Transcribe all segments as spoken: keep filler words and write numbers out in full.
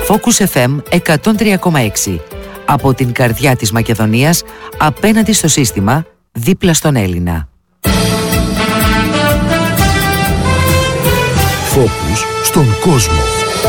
Focus εφ εμ εκατόν τρία κόμμα έξι. Από την καρδιά της Μακεδονίας, απέναντι στο σύστημα, δίπλα στον Έλληνα. Focus στον κόσμο.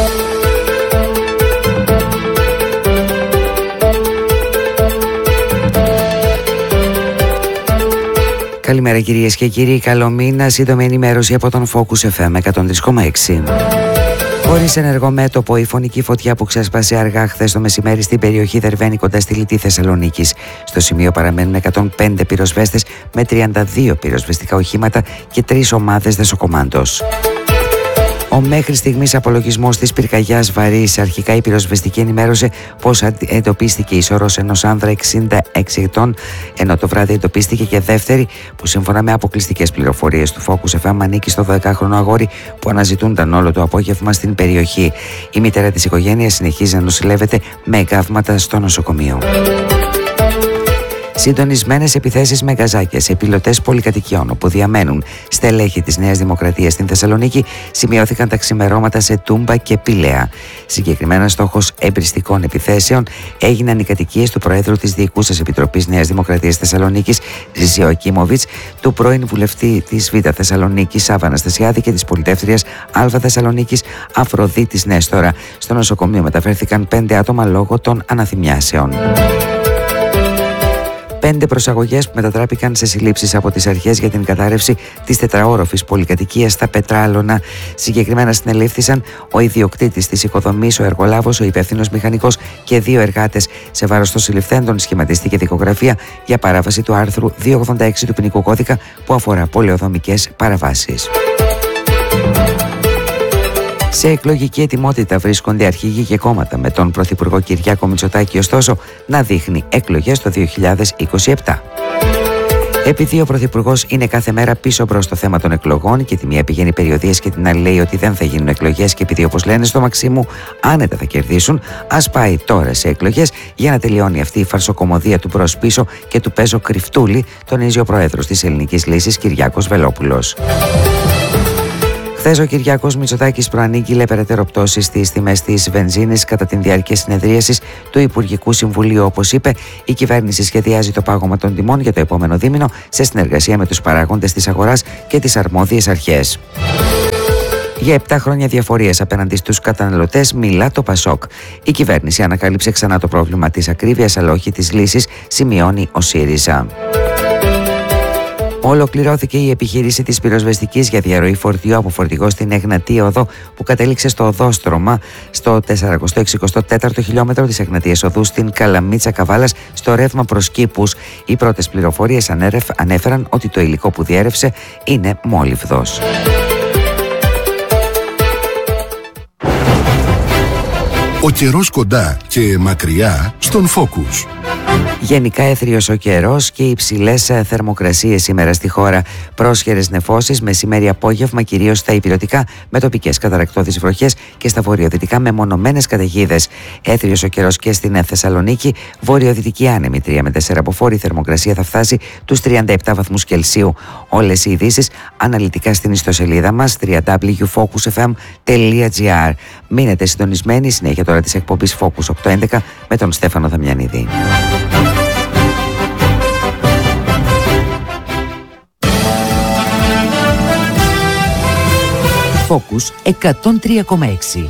Καλημέρα κυρίες και κύριοι, καλό μήνα. Σύντομη ενημέρωση από τον Focus εφ εμ εκατόν τρία κόμμα έξι. Χωρίς ενεργό μέτωπο, η φωνική φωτιά που ξέσπασε αργά χθες το μεσημέρι στην περιοχή Δερβαίνη κοντά στη Λιτή Θεσσαλονίκης. Στο σημείο παραμένουν εκατόν πέντε πυροσβέστες με τριάντα δύο πυροσβεστικά οχήματα και τρεις ομάδες δεσοκομάντος. Ο μέχρι στιγμής απολογισμός της πυρκαγιάς βαρύς. Αρχικά η πυροσβεστική ενημέρωσε πως εντοπίστηκε η σωρός ενός άνδρα εξήντα έξι ετών, ενώ το βράδυ εντοπίστηκε και δεύτερη, που σύμφωνα με αποκλειστικές πληροφορίες του Focus εφ εμ ανήκει στο δωδεκάχρονο αγόρι που αναζητούνταν όλο το απόγευμα στην περιοχή. Η μητέρα της οικογένειας συνεχίζει να νοσηλεύεται με εγκάβματα στο νοσοκομείο. Συντονισμένες επιθέσεις με γκαζάκια σε πιλωτές πολυκατοικιών όπου διαμένουν στελέχη της Νέας Δημοκρατίας στην Θεσσαλονίκη σημειώθηκαν τα ξημερώματα σε Τούμπα και Πηλαία. Συγκεκριμένα στόχος εμπριστικών επιθέσεων έγιναν οι κατοικίες του Προέδρου της Διοικούσας Επιτροπής Νέας Δημοκρατίας Θεσσαλονίκης, Ζησίου Ακίμοβιτς, του πρώην βουλευτή της Β' Θεσσαλονίκης, Σάβα Αναστασιάδη, και της πολιτεύτριας Α' Θεσσαλονίκης, Αφροδίτης Νέστορα. Στο νοσοκομείο μεταφέρθηκαν πέντε άτομα λόγω των αναθυμιάσεων. Πέντε προσαγωγές που μετατράπηκαν σε συλλήψεις από τις αρχές για την κατάρρευση της τετραόροφης πολυκατοικίας στα Πετράλωνα. Συγκεκριμένα συνελήφθησαν ο ιδιοκτήτης της οικοδομής, ο εργολάβος, ο υπεύθυνος μηχανικός και δύο εργάτες. Σε βάρος των συλληφθέντων σχηματίστηκε δικογραφία για παράβαση του άρθρου διακόσια ογδόντα έξι του ποινικού κώδικα που αφορά πολεοδομικές παραβάσεις. Σε εκλογική ετοιμότητα βρίσκονται αρχηγοί και κόμματα, με τον Πρωθυπουργό Κυριάκο Μητσοτάκη ωστόσο να δείχνει εκλογές το δύο χιλιάδες είκοσι επτά. Επειδή ο Πρωθυπουργός είναι κάθε μέρα πίσω μπρος στο θέμα των εκλογών και τη μία πηγαίνει περιοδίες και την άλλη λέει ότι δεν θα γίνουν εκλογές, και επειδή, όπως λένε στο Μαξίμου, άνετα θα κερδίσουν, ας πάει τώρα σε εκλογές για να τελειώνει αυτή η φαρσοκομωδία του μπρος πίσω και του παίζω κρυφτούλη, τονίζει ο Πρόεδρος της Ελληνικής Λύσης Κυριάκος Βελόπουλος. Χθες ο Κυριάκος Μητσοτάκης προανήγγειλε περαιτέρω πτώσεις στις τιμές της βενζίνης κατά την διάρκεια συνεδρίασης του Υπουργικού Συμβουλίου. Όπως είπε, η κυβέρνηση σχεδιάζει το πάγωμα των τιμών για το επόμενο δίμηνο σε συνεργασία με τους παράγοντες της αγοράς και τις αρμόδιες αρχές. Για επτά χρόνια διαφορίες απέναντι στους καταναλωτές μιλά το Πασόκ. Η κυβέρνηση ανακάλυψε ξανά το πρόβλημα της ακρίβειας, αλλά όχι της λύσης, σημειώνει ο ΣΥΡΙΖΑ. Ολοκληρώθηκε η επιχείρηση της πυροσβεστικής για διαρροή φορτίου από φορτηγό στην Εγνατή Οδό, που κατέληξε στο οδόστρωμα στο τετρακόσιο εξήντα τέταρτο χιλιόμετρο της Εγνατίας Οδού στην Καλαμίτσα Καβάλας, στο ρεύμα προς Κήπους. Οι πρώτες πληροφορίες ανέφεραν ότι το υλικό που διέρευσε είναι μόλιβδος. Ο καιρός κοντά και μακριά στον Focus. Γενικά έθριος ο καιρός και υψηλές θερμοκρασίες σήμερα στη χώρα. Πρόσχερες νεφώσεις μεσημέρι απόγευμα, κυρίως στα ηπειρωτικά, με τοπικές καταρρακτώδεις βροχές και στα βορειοδυτικά με μονομένες καταιγίδες. Έθριος ο καιρός και στην Θεσσαλονίκη. Βορειοδυτική άνεμη τρία με τέσσερα αποφόρη. Η θερμοκρασία θα φτάσει τους τριάντα επτά βαθμούς Κελσίου. Όλες οι ειδήσεις αναλυτικά στην ιστοσελίδα μας double-u double-u double-u τελεία focus f m τελεία g r. Μείνετε συντονισμένοι. Συνέχεια τώρα της εκπομπής Focus οκτακόσια έντεκα με τον Στέφανο Δαμιανίδη. Focus εκατόν τρία κόμμα έξι.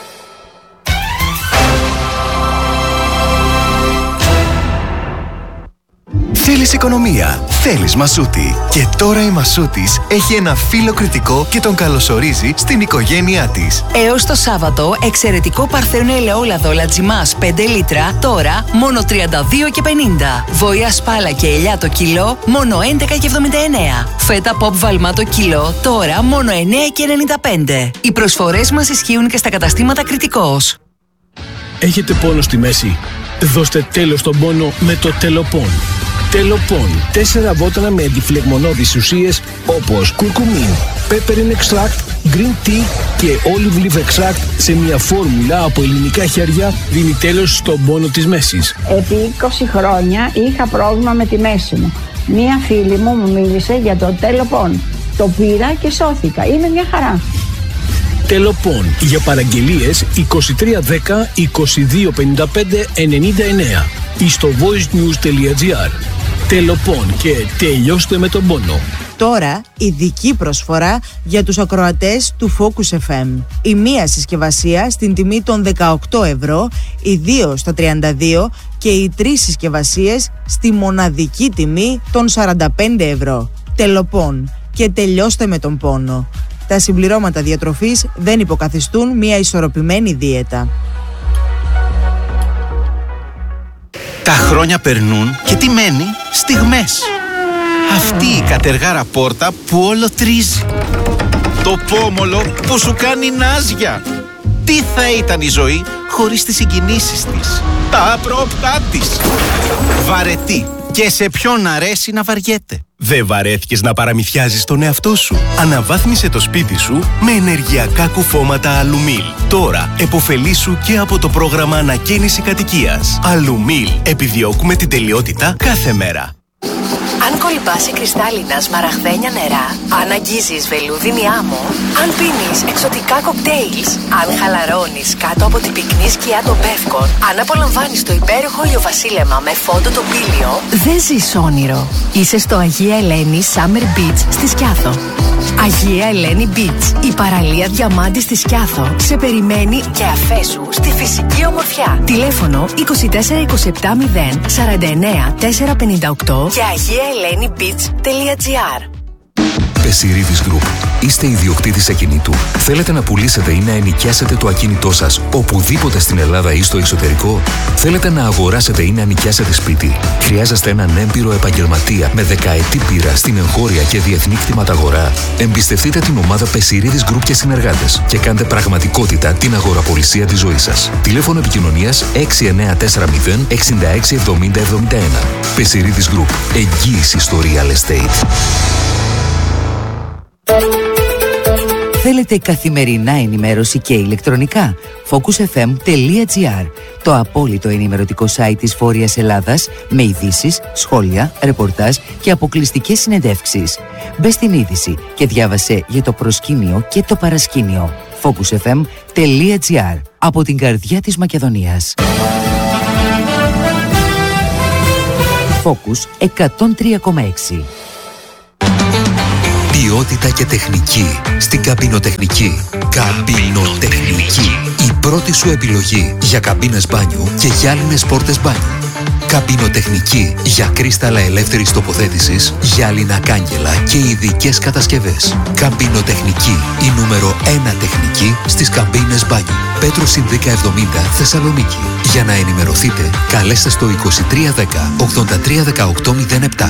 Θέλεις οικονομία, θέλεις Μασούτη. Και τώρα η Μασούτης έχει ένα φύλλο κριτικό και τον καλωσορίζει στην οικογένειά της. Έως το Σάββατο, εξαιρετικό παρθένο ελαιόλαδο Λατζιμάς πέντε λίτρα, τώρα μόνο τριάντα δύο και πενήντα. Βοήα σπάλα και ελιά το κιλό, μόνο έντεκα και εβδομήντα εννέα. Φέτα pop βαλμά το κιλό, τώρα μόνο εννέα και ενενήντα πέντε. Οι προσφορές μας ισχύουν και στα καταστήματα Κριτικός. Έχετε πόνο στη μέση? Δώστε τέλος στον πόνο με το Τελοπών. Τελοπών. Τέσσερα βότανα με αντιφλεγμονώδεις ουσίες όπως κουρκουμίν, peppermint extract, green tea και olive leaf extract σε μια φόρμουλα από ελληνικά χέρια δίνει τέλος στον πόνο της μέσης. Επί είκοσι χρόνια είχα πρόβλημα με τη μέση μου. Μία φίλη μου μου μίλησε για το Τελοπών. Το πήρα και σώθηκα. Είναι μια χαρά. Τελοπών. Για παραγγελίες είκοσι τρία δέκα είκοσι δύο πενήντα πέντε ενενήντα εννέα ή στο voicenews.gr. Τελοπών και τελειώστε με τον πόνο. Τώρα ειδική προσφορά για τους ακροατές του Focus εφ εμ. Η μία συσκευασία στην τιμή των δεκαοκτώ ευρώ, οι δύο στα τριάντα δύο και οι τρεις συσκευασίες στη μοναδική τιμή των σαράντα πέντε ευρώ. Τελοπών και τελειώστε με τον πόνο. Τα συμπληρώματα διατροφής δεν υποκαθιστούν μια ισορροπημένη δίαιτα. Τα χρόνια περνούν και τι μένει? Στιγμές. Αυτή η κατεργάρα πόρτα που όλο τρίζει. Το πόμολο που σου κάνει νάζια. Τι θα ήταν η ζωή χωρίς τις συγκινήσεις της, τα απρόπτά της. Βαρετή. Και σε ποιον αρέσει να βαριέται. Δεν βαρέθηκες να παραμυθιάζεις τον εαυτό σου? Αναβάθμισε το σπίτι σου με ενεργειακά κουφώματα Αλουμίλ. Τώρα επωφελήσου και από το πρόγραμμα ανακαίνιση κατοικίας. Αλουμίλ. Επιδιώκουμε την τελειότητα κάθε μέρα. Αν κολυμπάσει κρυστάλλινα σμαραγδένια νερά, αν αγγίζεις βελούδινη άμμο, αν πίνεις εξωτικά κοκτέιλς, αν χαλαρώνεις κάτω από την πυκνή σκιά των Πεύκων, αν απολαμβάνεις το υπέροχο ηλιοβασίλεμα με φόντο τοπήλιο, δεν ζεις όνειρο. Είσαι στο Αγία Ελένη Summer Beach στη Σκιάθο. Αγία Ελένη Beach, η παραλία διαμάντη στη Σκιάθο, σε περιμένει και αφέσου στη φυσική ομορφιά. Τηλέφωνο είκοσι τέσσερα είκοσι επτά μηδέν σαράντα εννέα τετρακόσια πενήντα οκτώ και αγία ελένη beach τελεία gr. Πεσιρίδης Group. Είστε ιδιοκτήτης ακινήτου. Θέλετε να πουλήσετε ή να ενοικιάσετε το ακίνητό σας οπουδήποτε στην Ελλάδα ή στο εξωτερικό? Θέλετε να αγοράσετε ή να νοικιάσετε σπίτι? Χρειάζεστε έναν έμπειρο επαγγελματία με δεκαετή πείρα στην εγχώρια και διεθνή κτηματαγορά? Εμπιστευτείτε την ομάδα Πεσιρίδης Group και συνεργάτες και κάντε πραγματικότητα την αγοραπολισία της ζωής σας. Τηλέφωνο επικοινωνίας έξι εννέα τέσσερα μηδέν εξήντα έξι εβδομήντα εβδομήντα ένα. Πεσιρίδης Group. Εγγύηση στο real estate. Θέλετε καθημερινά ενημέρωση και ηλεκτρονικά? focus f m τελεία gr, το απόλυτο ενημερωτικό site της Βόρειας Ελλάδας με ειδήσεις, σχόλια, ρεπορτάζ και αποκλειστικές συνεντεύξεις. Μπες στην είδηση και διάβασε για το προσκήνιο και το παρασκήνιο. focus f m τελεία gr, από την καρδιά της Μακεδονίας. Focus εκατόν τρία κόμμα έξι. Ποιότητα και τεχνική στην καμπινοτεχνική. Καμπινοτεχνική. Η πρώτη σου επιλογή για καμπίνες μπάνιου και γυάλινες πόρτες μπάνιου. Καμπινοτεχνική για κρίσταλα ελεύθερης τοποθέτησης, γυάλινα κάγκελα και ειδικές κατασκευές. Καμπινοτεχνική, η νούμερο ένα τεχνική στις καμπίνες μπάνιου. Πέτρος Συνδίκα εβδομήντα, Θεσσαλονίκη. Για να ενημερωθείτε, καλέστε στο είκοσι τρία δέκα ογδόντα τρία δεκαοκτώ μηδέν επτά.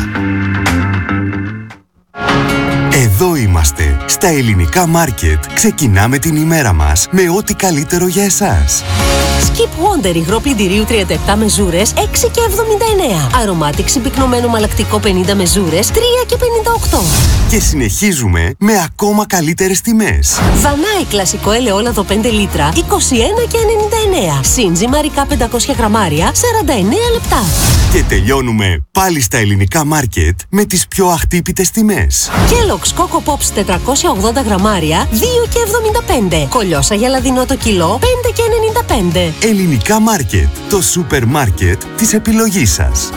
Εδώ είμαστε, στα Ελληνικά Μάρκετ. Ξεκινάμε την ημέρα μας με ό,τι καλύτερο για εσάς. Skip Wonder υγρό πλυντηρίου τριάντα επτά μεζούρες έξι και εβδομήντα εννέα. Aromatic συμπυκνωμένο μαλακτικό πενήντα μεζούρες τρία και πενήντα οκτώ. Και συνεχίζουμε με ακόμα καλύτερες τιμές. Βανάι κλασικό ελαιόλαδο πέντε λίτρα είκοσι ένα και ενενήντα εννέα. Σίντζι μαρικά πεντακόσια γραμμάρια σαράντα εννέα λεπτά. Και τελειώνουμε πάλι στα Ελληνικά Μάρκετ με τις πιο αχτύπητες τιμές. Kellogg's Coco Pops τετρακόσια ογδόντα γραμμάρια δύο και εβδομήντα πέντε. Κολιόσα γελαδινό το κιλό πέντε και ενενήντα πέντε. Ελληνικά Μάρκετ, το σούπερ μάρκετ της επιλογής σας.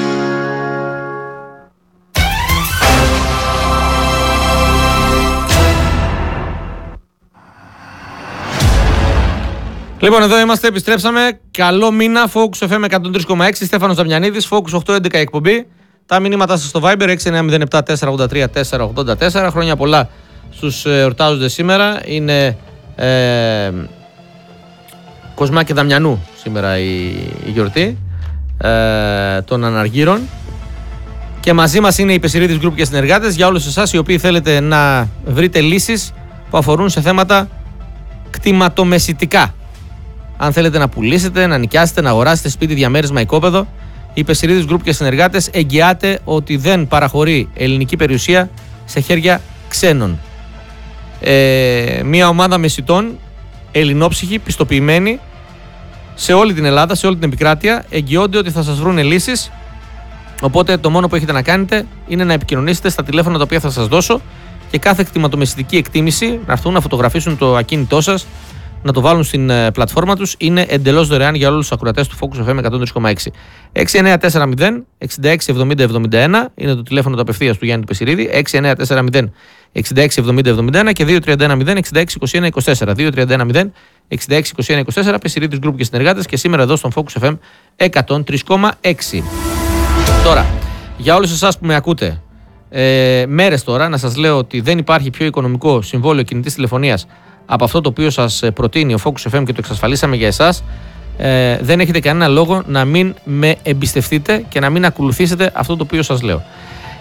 Λοιπόν, εδώ είμαστε, επιστρέψαμε. Καλό μήνα, Focus εφ εμ εκατόν τρία κόμμα έξι, Στέφανος Δαμιανίδης, Focus οκτώ έντεκα εκπομπή. Τα μηνύματά σας στο Viber έξι εννέα μηδέν επτά τέσσερα ογδόντα τρία τέσσερα ογδόντα τέσσερα. Χρόνια πολλά στους εορτάζοντες σήμερα. Είναι ε, Κοσμά και Δαμιανού σήμερα η, η γιορτή ε, των αναργύρων. Και μαζί μας είναι η Πεσιρίδης Group και συνεργάτες για όλους εσάς οι οποίοι θέλετε να βρείτε λύσεις που αφορούν σε θέματα κτηματομεσητικά. Αν θέλετε να πουλήσετε, να νοικιάσετε, να αγοράσετε σπίτι, διαμέρισμα, οικόπεδο, η Πεσιρίδης Group και συνεργάτες εγγυάται ότι δεν παραχωρεί ελληνική περιουσία σε χέρια ξένων. Ε, μια ομάδα μεσητών, ελληνόψυχοι, πιστοποιημένοι σε όλη την Ελλάδα, σε όλη την επικράτεια, εγγυώνται ότι θα σας βρουν λύσεις. Οπότε το μόνο που έχετε να κάνετε είναι να επικοινωνήσετε στα τηλέφωνα τα οποία θα σας δώσω και κάθε κτηματομεσητική εκτίμηση να έρθουν να φωτογραφίσουν το ακίνητό σας, να το βάλουν στην ε, πλατφόρμα τους. Είναι εντελώς δωρεάν για όλους τους ακροατές του Focus εφ εμ εκατόν τρία κόμμα έξι. έξι εννιά τέσσερα μηδέν εξήντα έξι εβδομήντα εβδομήντα ένα είναι το τηλέφωνο του απευθείας του Γιάννη Πεσιρίδη. έξι εννιά τέσσερα μηδέν εξήντα έξι εβδομήντα εβδομήντα ένα και δύο τρία ένα μηδέν εξήντα έξι είκοσι ένα είκοσι τέσσερα. δύο τρία ένα μηδέν εξήντα έξι είκοσι ένα είκοσι τέσσερα. Πεσιρίδης Group και συνεργάτες, και σήμερα εδώ στον Focus εφ εμ εκατόν τρία κόμμα έξι. Τώρα, για όλους εσάς που με ακούτε, ε, μέρες τώρα, να σας λέω ότι δεν υπάρχει πιο οικονομικό συμβόλαιο κινητής τηλεφωνίας από αυτό το οποίο σας προτείνει ο Focus εφ εμ και το εξασφαλίσαμε για εσάς. Ε, δεν έχετε κανένα λόγο να μην με εμπιστευτείτε και να μην ακολουθήσετε αυτό το οποίο σας λέω.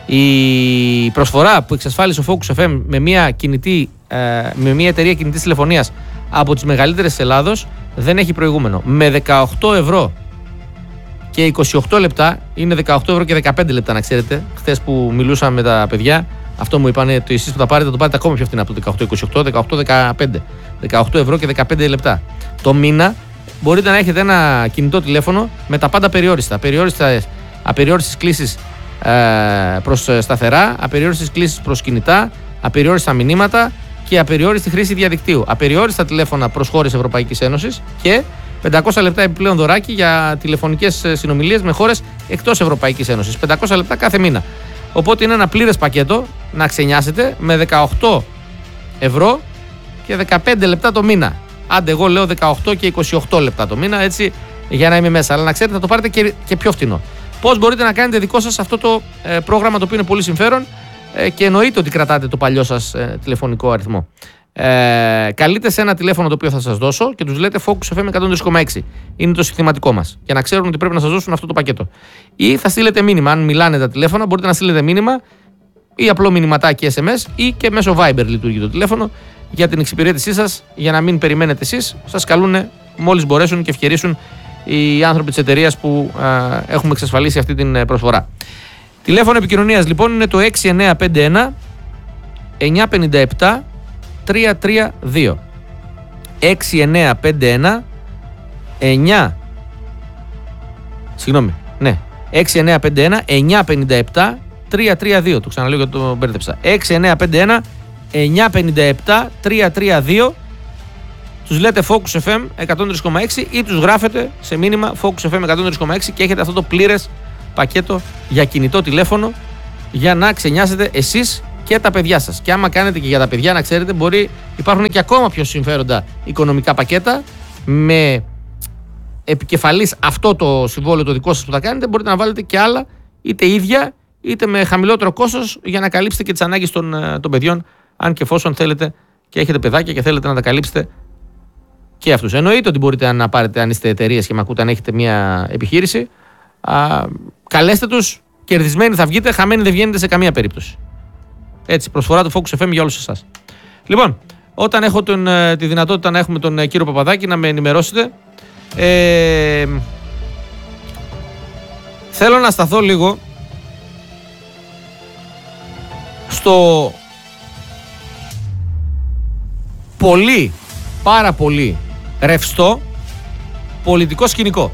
Η προσφορά που εξασφάλισε ο Focus εφ εμ με μια, κινητή, ε, με μια εταιρεία κινητής τηλεφωνίας από τις μεγαλύτερες της Ελλάδος δεν έχει προηγούμενο. Με δεκαοκτώ ευρώ και είκοσι οκτώ λεπτά, είναι δεκαοκτώ ευρώ και δεκαπέντε λεπτά, να ξέρετε. Χθες που μιλούσαμε με τα παιδιά, αυτό μου είπανε, το εσείς που τα πάρετε, το πάρετε ακόμα πιο φθηνά από το δεκαοκτώ είκοσι οκτώ, δεκαοκτώ δεκαπέντε. δεκαοκτώ ευρώ και δεκαπέντε λεπτά. Το μήνα μπορείτε να έχετε ένα κινητό τηλέφωνο με τα πάντα περιόριστα. Απεριόριστες κλήσεις ε, προς σταθερά, απεριόριστες κλήσεις προς κινητά, απεριόριστα μηνύματα και απεριόριστη χρήση διαδικτύου. Απεριόριστα τηλέφωνα προς χώρες Ευρωπαϊκής Ένωσης και πεντακόσια λεπτά επιπλέον δωράκι για τηλεφωνικές συνομιλίες με χώρες εκτός Ευρωπαϊκής Ένωσης. πεντακόσια λεπτά κάθε μήνα. Οπότε είναι ένα πλήρες πακέτο να ξενιάσετε με δεκαοκτώ ευρώ και δεκαπέντε λεπτά το μήνα. Άντε, εγώ λέω δεκαοκτώ και είκοσι οκτώ λεπτά το μήνα, έτσι, για να είμαι μέσα. Αλλά να ξέρετε, θα το πάρετε και, και πιο φθηνό. Πώς μπορείτε να κάνετε δικό σας αυτό το ε, πρόγραμμα, το οποίο είναι πολύ συμφέρον ε, και εννοείται ότι κρατάτε το παλιό σας ε, τηλεφωνικό αριθμό. Ε, καλείτε σε ένα τηλέφωνο το οποίο θα σας δώσω και τους λέτε Focus εφ εμ εκατόν τρία κόμμα έξι. Είναι το συστηματικό μας. Για να ξέρουν ότι πρέπει να σας δώσουν αυτό το πακέτο. Ή θα στείλετε μήνυμα. Αν μιλάνε τα τηλέφωνα, μπορείτε να στείλετε μήνυμα ή απλό μηνυματάκι ες εμ ες ή και μέσω Viber λειτουργεί το τηλέφωνο για την εξυπηρέτησή σας, για να μην περιμένετε εσείς. Σας καλούν μόλις μπορέσουν και ευκαιρίσουν οι άνθρωποι της εταιρείας που α, έχουμε εξασφαλίσει αυτή την προσφορά. Τηλέφωνο επικοινωνίας λοιπόν είναι το έξι εννιά πέντε ένα εννιά πέντε επτά τρία τρία δύο. έξι εννιά πέντε ένα εννιά Συγγνώμη, ναι. έξι εννιά πέντε ένα εννιά πέντε επτά τρία τρία δύο. Το ξαναλέω γιατί το μπέρδεψα. έξι εννιά πέντε ένα εννιά πέντε επτά τρία τρία δύο. Τους λέτε Focus εφ εμ εκατόν τρία κόμμα έξι ή τους γράφετε σε μήνυμα Focus εφ εμ εκατόν τρία κόμμα έξι και έχετε αυτό το πλήρες πακέτο για κινητό τηλέφωνο για να ξενιάσετε εσείς και τα παιδιά σας. Και άμα κάνετε και για τα παιδιά, να ξέρετε, μπορεί, υπάρχουν και ακόμα πιο συμφέροντα οικονομικά πακέτα με επικεφαλής αυτό το συμβόλαιο το δικό σας που θα κάνετε. Μπορείτε να βάλετε και άλλα, είτε ίδια είτε με χαμηλότερο κόστος, για να καλύψετε και τις ανάγκες των, των παιδιών, αν και εφόσον θέλετε και έχετε παιδάκια και θέλετε να τα καλύψετε και αυτούς. Εννοείται ότι μπορείτε να πάρετε, αν είστε εταιρείες και με ακούτε, αν έχετε μια επιχείρηση, α, καλέστε τους, κερδισμένοι θα βγείτε, χαμένοι δεν βγαίνετε σε καμία περίπτωση. Έτσι, προσφορά του Focus εφ εμ για όλους εσάς. Λοιπόν, όταν έχω τον, τη δυνατότητα να έχουμε τον κύριο Παπαδάκη να με ενημερώσετε, ε, θέλω να σταθώ λίγο στο πολύ, πάρα πολύ ρευστό πολιτικό σκηνικό.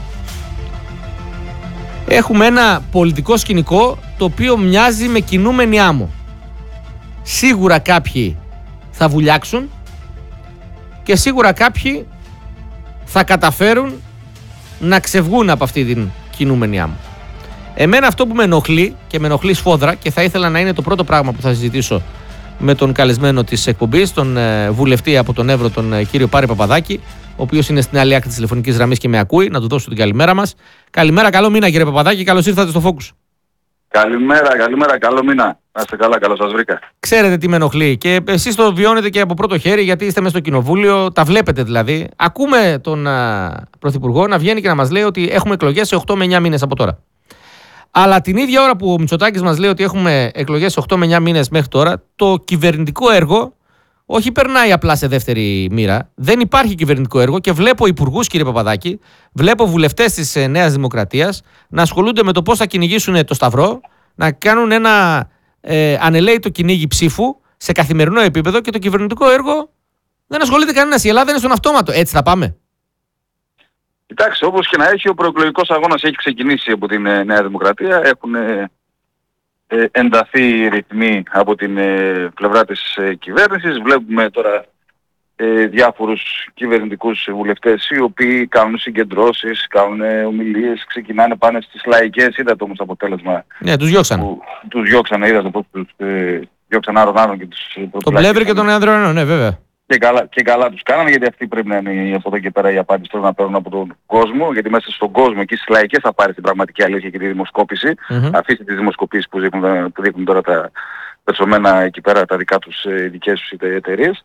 Έχουμε ένα πολιτικό σκηνικό το οποίο μοιάζει με κινούμενη άμμο. Σίγουρα κάποιοι θα βουλιάξουν και σίγουρα κάποιοι θα καταφέρουν να ξεβγούν από αυτή την κινούμενη άμμο. Εμένα αυτό που με ενοχλεί και με ενοχλεί σφόδρα, και θα ήθελα να είναι το πρώτο πράγμα που θα συζητήσω με τον καλεσμένο της εκπομπής, τον ε, βουλευτή από τον Εύρο, τον ε, κύριο Πάρη Παπαδάκη, ο οποίος είναι στην άλλη άκρη της τηλεφωνικής γραμμής και με ακούει, να του δώσω την καλημέρα μας. Καλημέρα, καλό μήνα κύριε Παπαδάκη, καλώς ήρθατε στο Focus. Καλημέρα, καλημέρα, καλό μήνα. Να είστε καλά, καλώς σας βρήκα. Ξέρετε τι με ενοχλεί και εσείς το βιώνετε και από πρώτο χέρι, γιατί είστε μέσα στο κοινοβούλιο, τα βλέπετε δηλαδή. Ακούμε τον α, Πρωθυπουργό να βγαίνει και να μας λέει ότι έχουμε εκλογές σε οκτώ με εννιά μήνες από τώρα. Αλλά την ίδια ώρα που ο Μητσοτάκης μας λέει ότι έχουμε εκλογές σε οκτώ με εννιά μήνες μέχρι τώρα, το κυβερνητικό έργο όχι περνάει απλά σε δεύτερη μοίρα. Δεν υπάρχει κυβερνητικό έργο και βλέπω υπουργούς, κύριε Παπαδάκη, βλέπω βουλευτές της ε, Νέας Δημοκρατίας να ασχολούνται με το πώς θα κυνηγήσουν το Σταυρό, να κάνουν ένα ε, ανελαίητο κυνήγι ψήφου σε καθημερινό επίπεδο και το κυβερνητικό έργο δεν ασχολείται κανένας. Η Ελλάδα είναι στον αυτόματο. Έτσι θα πάμε. Κοιτάξτε, όπως και να έχει, ο προεκλογικός αγώνας έχει ξεκινήσει από την Νέα Δημοκρατία. Έχουν ε, ενταθεί η ρυθμή από την ε, πλευρά της ε, κυβέρνησης. Βλέπουμε τώρα ε, διάφορους κυβερνητικούς βουλευτές οι οποίοι κάνουν συγκεντρώσεις, κάνουν ε, ομιλίες, ξεκινάνε, πάνε στις λαϊκές. Είδατε όμως το αποτέλεσμα. Ναι, τους διώξανε. Που, τους διώξανε, είδατε πώς τους ε, διώξαν άρον-άρον και τους πρωτουλάκησαν. Το Πλεύρη και τον Ανδρεανό, ναι βέβαια. Και καλά, και καλά τους κάνανε, γιατί αυτή πρέπει να είναι από εδώ και πέρα η απάντηση τώρα να παίρνουν από τον κόσμο, γιατί μέσα στον κόσμο εκεί στις λαϊκές θα πάρει την πραγματική αλήθεια και τη δημοσκόπηση. Mm-hmm. Αφήστε τις δημοσκοπήσεις που δείχνουν, που δείχνουν τώρα τα περσομένα εκεί πέρα, τα δικά τους ε, δικές τους εταιρείες.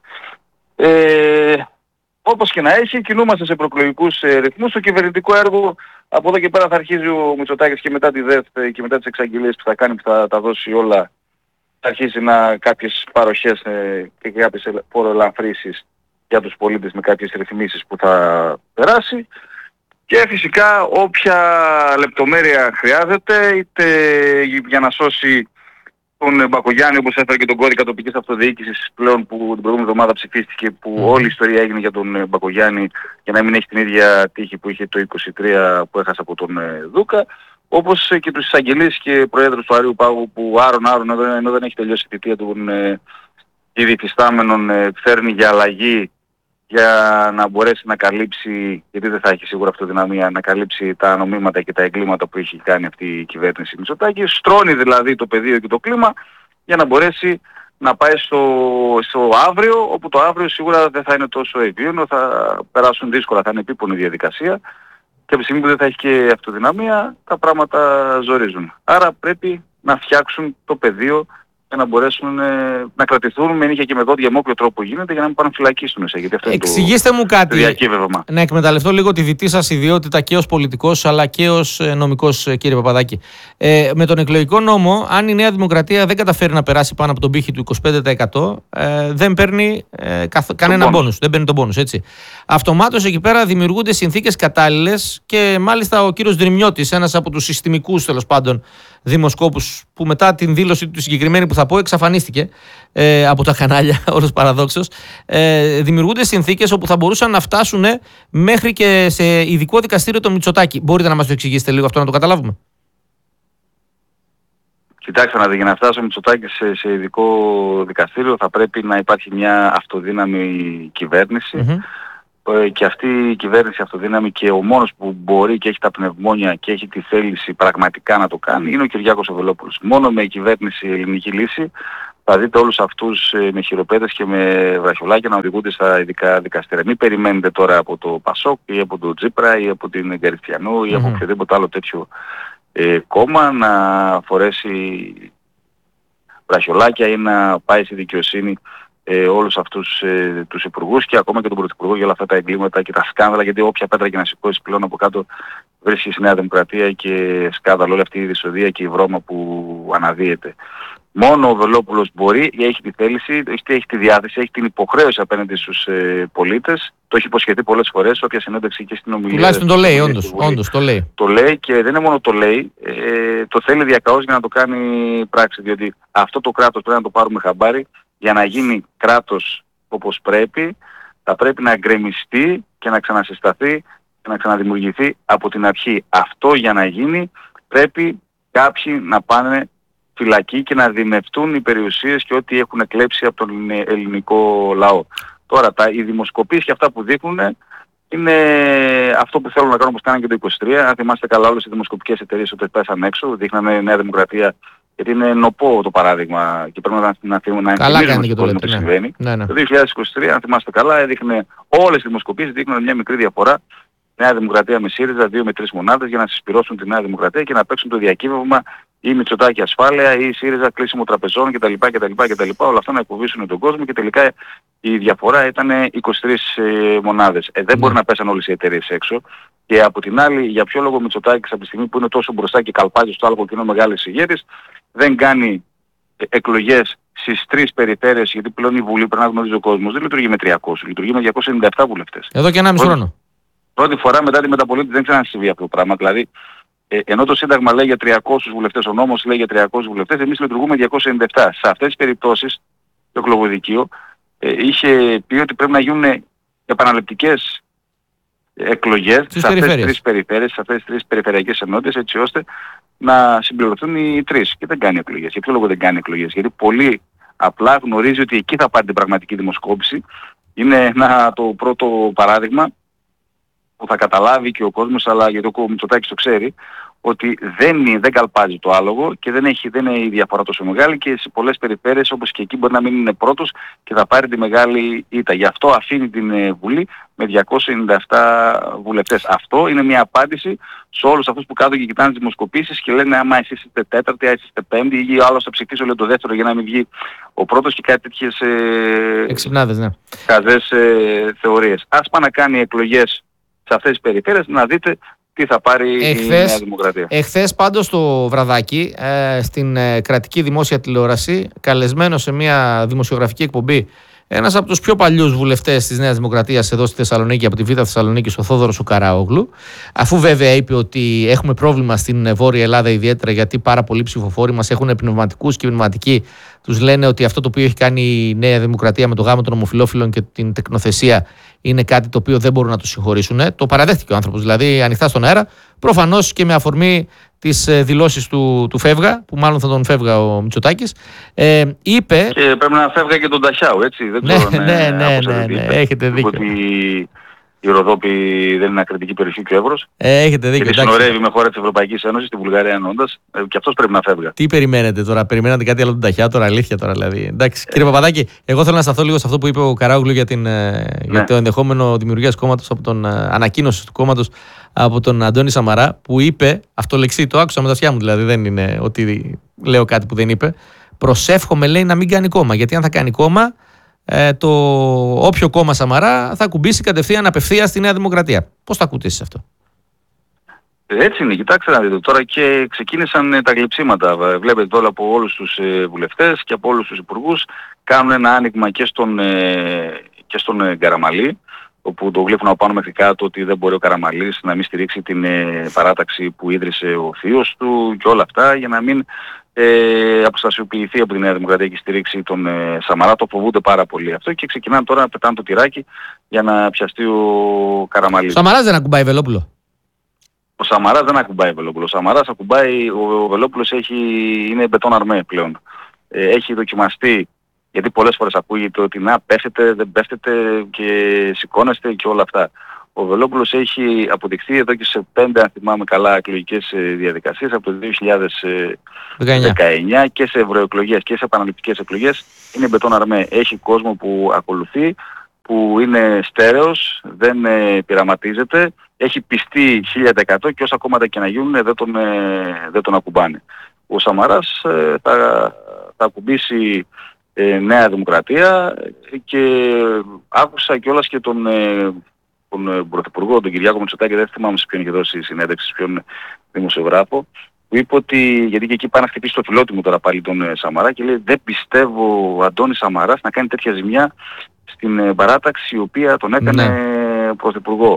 Ε, όπως και να έχει, κινούμαστε σε προεκλογικούς ε, ρυθμούς. Το κυβερνητικό έργο από εδώ και πέρα θα αρχίζει ο Μητσοτάκης και μετά τη ΔΕΘ και μετά τις εξαγγελίες που θα κάνει, που θα τα δώσει όλα. Θα αρχίσει να κάποιες παροχές ε, και κάποιες φοροελαφρύσεις για τους πολίτες με κάποιες ρυθμίσεις που θα περάσει. Και φυσικά όποια λεπτομέρεια χρειάζεται, είτε για να σώσει τον Μπακογιάννη, όπως έφερε και τον κώδικα τοπικής αυτοδιοίκησης πλέον που την προηγούμενη εβδομάδα ψηφίστηκε, που mm. όλη η ιστορία έγινε για τον Μπακογιάννη για να μην έχει την ίδια τύχη που είχε το είκοσι τρία που έχασε από τον ε, Δούκα. Όπως και τους εισαγγελείς και προέδρους του Αριού Πάγου που άρον-άρον ενώ δεν έχει τελειώσει η θητεία των ε, ήδη υφιστάμενων ε, φέρνει για αλλαγή για να μπορέσει να καλύψει, γιατί δεν θα έχει σίγουρα αυτοδυναμία, να καλύψει τα νομίματα και τα εγκλήματα που έχει κάνει αυτή η κυβέρνηση Μητσοτάκη. Στρώνει δηλαδή το πεδίο και το κλίμα για να μπορέσει να πάει στο, στο αύριο, όπου το αύριο σίγουρα δεν θα είναι τόσο ευίωνο, θα περάσουν δύσκολα, θα είναι επίπονη διαδικασία. Και από τη στιγμή που δεν θα έχει και αυτοδυναμία, τα πράγματα ζορίζουν. Άρα πρέπει να φτιάξουν το πεδίο για να μπορέσουν ε, να κρατηθούν με νύχια και με δόντια με όποιο τρόπο γίνεται για να μην πάνε φυλακή στην ουσία. Γιατί αυτό εξηγήστε είναι το, μου κάτι, διακύβευμα. Να εκμεταλλευτώ λίγο τη δυτή σας ιδιότητα και ως πολιτικός αλλά και ως νομικός, κύριε Παπαδάκη. Ε, με τον εκλογικό νόμο, αν η Νέα Δημοκρατία δεν καταφέρει να περάσει πάνω από τον πύχη του είκοσι πέντε τοις εκατό, ε, δεν παίρνει ε, καθ, κανένα μπόνους. Δεν παίρνει τον μπόνους, έτσι. Αυτομάτως εκεί πέρα δημιουργούνται συνθήκες κατάλληλες και μάλιστα ο κύριος Δρυμιώτης, ένας από τους συστημικούς τέλος πάντων δημοσκόπους που μετά την δήλωση του συγκεκριμένη που θα πω εξαφανίστηκε ε, από τα κανάλια, όλος παραδόξως, ε, δημιουργούνται συνθήκες όπου θα μπορούσαν να φτάσουν μέχρι και σε ειδικό δικαστήριο το Μητσοτάκη. Μπορείτε να μας το εξηγήσετε λίγο αυτό να το καταλάβουμε? Κοιτάξτε να δει, για να φτάσει ο Μητσοτάκης σε, σε ειδικό δικαστήριο θα πρέπει να υπάρχει μια αυτοδύναμη κυβέρνηση. Mm-hmm. Και αυτή η κυβέρνηση αυτοδύναμη και ο μόνος που μπορεί και έχει τα πνευμόνια και έχει τη θέληση πραγματικά να το κάνει είναι ο Κυριάκος ο Βελόπουλος. Μόνο με η κυβέρνηση ελληνική λύση θα δείτε όλους αυτούς με χειροπέδες και με βραχιολάκια να οδηγούνται στα ειδικά δικαστήρια. Μην περιμένετε τώρα από το Πασόκ ή από το Τζίπρα ή από την Γκαριστιανού ή από mm-hmm. οποιοδήποτε άλλο τέτοιο ε, κόμμα να φορέσει βραχιολάκια ή να πάει στη δικαιοσύνη Ε, όλους αυτούς ε, τους υπουργούς και ακόμα και τον πρωθυπουργό για όλα αυτά τα εγκλήματα και τα σκάνδαλα, γιατί όποια πέτρα και να σηκώσει πλέον από κάτω βρίσκει στη Νέα Δημοκρατία και σκάνδαλο, όλη αυτή η δυσοδεία και η βρώμα που αναδύεται. Μόνο ο Βελόπουλος μπορεί, έχει τη θέληση, έχει τη διάθεση, έχει την υποχρέωση απέναντι στους ε, πολίτες. Το έχει υποσχεθεί πολλές φορές, όποια συνέντευξη και στην ομιλία. Τουλάχιστον το λέει, όντως, όντως το λέει. Το λέει και δεν είναι μόνο το λέει, ε, το θέλει διακαώς για να το κάνει πράξη, διότι αυτό το κράτος πρέπει να το πάρουμε χαμπάρι. Για να γίνει κράτος όπως πρέπει, θα πρέπει να γκρεμιστεί και να ξανασυσταθεί και να ξαναδημιουργηθεί από την αρχή. Αυτό για να γίνει πρέπει κάποιοι να πάνε φυλακή και να δημευτούν οι περιουσίες και ό,τι έχουν κλέψει από τον ελληνικό λαό. Τώρα τα, οι δημοσκοπήσεις και αυτά που δείχνουν είναι αυτό που θέλουν να κάνουν όπως κάνανε και το είκοσι τρία. Αν θυμάστε καλά, όλες οι δημοσκοπικές εταιρείες ότι πέσαν έξω, δείχνανε Νέα Δημοκρατία. Γιατί είναι νοπό το παράδειγμα και πρέπει να, να, να, να θυμίζουμε στον κόσμο τι ναι. συμβαίνει. Ναι, ναι. Το δύο χιλιάδες είκοσι τρία, αν θυμάστε καλά, έδειχνε όλες οι δημοσκοπήσεις δείχνουν μια μικρή διαφορά. Νέα Δημοκρατία με ΣΥΡΙΖΑ, δύο με τρεις μονάδες για να συσπυρώσουν τη Νέα Δημοκρατία και να παίξουν το διακύβευμα ή Μητσοτάκη ασφάλεια ή ΣΥΡΙΖΑ κλείσιμο τραπεζών κτλ. κτλ, κτλ. Όλα αυτά να υποβίσουν τον κόσμο και τελικά η διαφορά ήταν είκοσι τρεις ε, μονάδες. Ε, δεν mm. μπορεί να πέσαν όλες οι εταιρείες έξω. Και από την άλλη, για ποιο λόγο Μητσοτάκης από τη στιγμή που είναι τόσο μπροστά και καλπάζει στο άλλο κοινό μεγάλης ηγέτης, δεν κάνει εκλογές στις τρεις περιφέρειες, γιατί πλέον η Βουλή πρέπει να γνωρίζει ο κόσμος, δεν λειτουργεί με τριακόσιους, λειτουργεί με διακόσιους ενενήντα επτά βουλευτές. Εδώ και ένα μισό χρόνο. Πρώτη φορά μετά τη μεταπολίτευση δεν ξανασυμβεί αυτό το πράγμα. Δηλαδή, ε, ενώ το Σύνταγμα λέει για τριακόσιους βουλευτές, ο νόμος λέει για τριακόσιους βουλευτές, εμείς λειτουργούμε διακόσιους ενενήντα επτά. Σε αυτές τις περιπτώσεις, το εκλογοδικείο ε, είχε πει ότι πρέπει να γίνουν επαναληπτικές εκλογές σε αυτές τις τρεις περιφέρειες, σε αυτές τις τρεις περιφερειακές ενότητες, έτσι ώστε να συμπληρωθούν οι τρεις. Και δεν κάνει εκλογές. Για ποιο λόγο δεν κάνει εκλογές? Γιατί πολύ απλά γνωρίζει ότι εκεί θα πάρει την πραγματική δημοσκόπηση. Είναι ένα, το πρώτο παράδειγμα που θα καταλάβει και ο κόσμος, αλλά γιατί ο Μητσοτάκης το ξέρει, ότι δεν, δεν καλπάζει το άλογο και δεν, έχει, δεν είναι η διαφορά τόσο μεγάλη και σε πολλές περιφέρειες όπως και εκεί μπορεί να μην είναι πρώτος και θα πάρει τη μεγάλη ήττα. Γι' αυτό αφήνει την Βουλή με διακόσιους ενενήντα επτά βουλευτές. Αυτό είναι μια απάντηση σε όλους αυτούς που κάτω και κοιτάνε τις δημοσκοπήσεις και λένε άμα εσείς είστε τέταρτη, εσείς είστε πέμπτη ή ο άλλος θα ψηφίσει όλο το δεύτερο για να μην βγει ο πρώτος και κάτι τέτοιες ε, εξυπνάδες, ναι. χαζές ε, θεωρίες. Ας πάει να κάνει εκλογές σε αυτές τις περιφέρειες να δείτε τι θα πάρει εχθές, η Νέα Δημοκρατία. Εχθές πάντως το βραδάκι ε, στην ε, κρατική δημόσια τηλεόραση, καλεσμένο σε μια δημοσιογραφική εκπομπή, ένας από τους πιο παλιούς βουλευτές της Νέας Δημοκρατίας εδώ στη Θεσσαλονίκη, από τη Β' Θεσσαλονίκη, ο Θόδωρος ο Καράογλου, αφού βέβαια είπε ότι έχουμε πρόβλημα στην Βόρεια Ελλάδα ιδιαίτερα γιατί πάρα πολλοί ψηφοφόροι μας έχουν πνευματικούς και πνευματικοί, τους λένε ότι αυτό το οποίο έχει κάνει η Νέα Δημοκρατία με το γάμο των ομοφυλόφιλων και την τεκνοθεσία είναι κάτι το οποίο δεν μπορούν να το συγχωρήσουν. Το παραδέχτηκε ο άνθρωπος, δηλαδή ανοιχτά στον αέρα, προφανώς και με αφορμή τις δηλώσεις του, του Φεύγα, που μάλλον θα τον φεύγα ο Μητσοτάκης, ε, είπε... Και πρέπει να φεύγα και τον Ταχιάου, έτσι, δεν ξέρω ναι, ναι, ναι, ναι, ναι, έχετε δίκιο. Ότι η Ροδόπη δεν είναι ακριτική περιοχή και ο Εύρος. Ε, έχετε δίκιο. Και συνορεύει με χώρα της Ευρωπαϊκής Ένωσης, τη Βουλγαρία εννοώντας, ε, και αυτός πρέπει να φεύγα. Τι περιμένετε τώρα, περιμένατε κάτι άλλο τον Ταχιά, τώρα αλήθεια τώρα δηλαδή. Εντάξει, κύριε Παπαδάκη, εγώ θέλω να σταθώ λίγο σε αυτό που είπε ο Καράογλου για, την, ναι. για το ενδεχόμενο δημιουργίας κόμματος, από τον ανακοίνωση του κόμματος από τον Αντώνη Σαμαρά, που είπε, αυτό λεξί, το άκουσα με τα αυτιά μου δηλαδή, δεν είναι ότι λέω κάτι που δεν είπε. Προσεύχομαι, λέει, να μην κάνει κόμμα, γιατί αν θα κάνει κόμμα, ε, το όποιο κόμμα Σαμαρά θα κουμπίσει κατευθείαν απευθεία στη Νέα Δημοκρατία. Πώς θα ακούτε εσείς αυτό? Έτσι είναι, κοιτάξτε να δείτε τώρα, και ξεκίνησαν τα γλυψίματα. Βλέπετε τώρα από όλους τους ε, βουλευτές και από όλους τους υπουργούς κάνουν ένα άνοιγμα και στον, ε, και στον ε, Καραμαλή, όπου το γλύφουν από πάνω μέχρι κάτω ότι δεν μπορεί ο Καραμαλής να μην στηρίξει την ε, παράταξη που ίδρυσε ο θείος του και όλα αυτά, για να μην ε, αποστασιοποιηθεί από τη Νέα Δημοκρατία και στηρίξει τον ε, Σαμαρά. Το φοβούνται πάρα πολύ αυτό και ξεκινάνε τώρα να πετάνε το τυράκι για να πιαστεί ο Καραμαλής. Ο Σαμαράς δεν ακουμπάει Βελόπουλο. Ο Σαμαράς δεν ακουμπάει Βελόπουλο. Ο Σαμαράς ακουμπάει, ο Βελόπουλος έχει, είναι μπετόν αρμέ πλέον. Ε, έχει δοκιμαστεί, γιατί πολλές φορές ακούγεται ότι να πέφτετε, δεν πέφτετε και σηκώνεστε και όλα αυτά. Ο Βελόπουλος έχει αποδειχθεί εδώ και σε πέντε, αν θυμάμαι καλά, εκλογικές διαδικασίες από το δύο χιλιάδες δεκαεννιά και σε ευρωεκλογές και σε επαναληπτικές εκλογές. Είναι μπετόν αρμέ. Έχει κόσμο που ακολουθεί, που είναι στέρεος, δεν ε, πειραματίζεται, έχει πιστεί χίλια τοις εκατό και όσα κόμματα και να γίνουν δεν τον, ε, δεν τον ακουμπάνε. Ο Σαμαράς ε, θα, θα ακουμπήσει ε, Νέα Δημοκρατία και άκουσα κιόλας και τον, ε, τον Πρωθυπουργό, τον Κυριάκο Μητσοτάκη, δεν θυμάμαι σε ποιον είχε δώσει συνέντευξη, σε ποιον δημοσιογράφο, που είπε ότι, γιατί και εκεί πάει να χτυπήσει το φιλότιμο τώρα πάλι τον ε, Σαμαρά και λέει δεν πιστεύω ο Αντώνης Σαμαράς να κάνει τέτοια ζημιά στην ε, παράταξη η οποία τον έκανε ναι. πρωθυπουργό.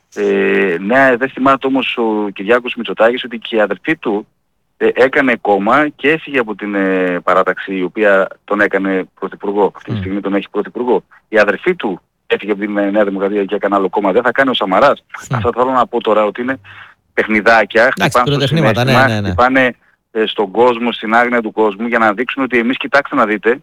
Ε, ναι, δεν θυμάται όμως ο Κυριάκος Μητσοτάκης ότι και η αδερφή του ε, έκανε κόμμα και έφυγε από την ε, παράταξη η οποία τον έκανε πρωθυπουργό. Αυτή τη στιγμή τον έχει πρωθυπουργό. Η αδερφή του έφυγε από την ε, Νέα Δημοκρατία και έκανε άλλο κόμμα. Δεν θα κάνει ο Σαμαράς. Mm. Αυτό θέλω να πω τώρα ότι είναι παιχνιδάκια. Χτυπάνε στο συνέστημα, ναι, ναι, ναι. χτυπάνε ε, στον κόσμο, στην άγνοια του κόσμου για να δείξουν ότι εμείς, κοιτάξτε να δείτε,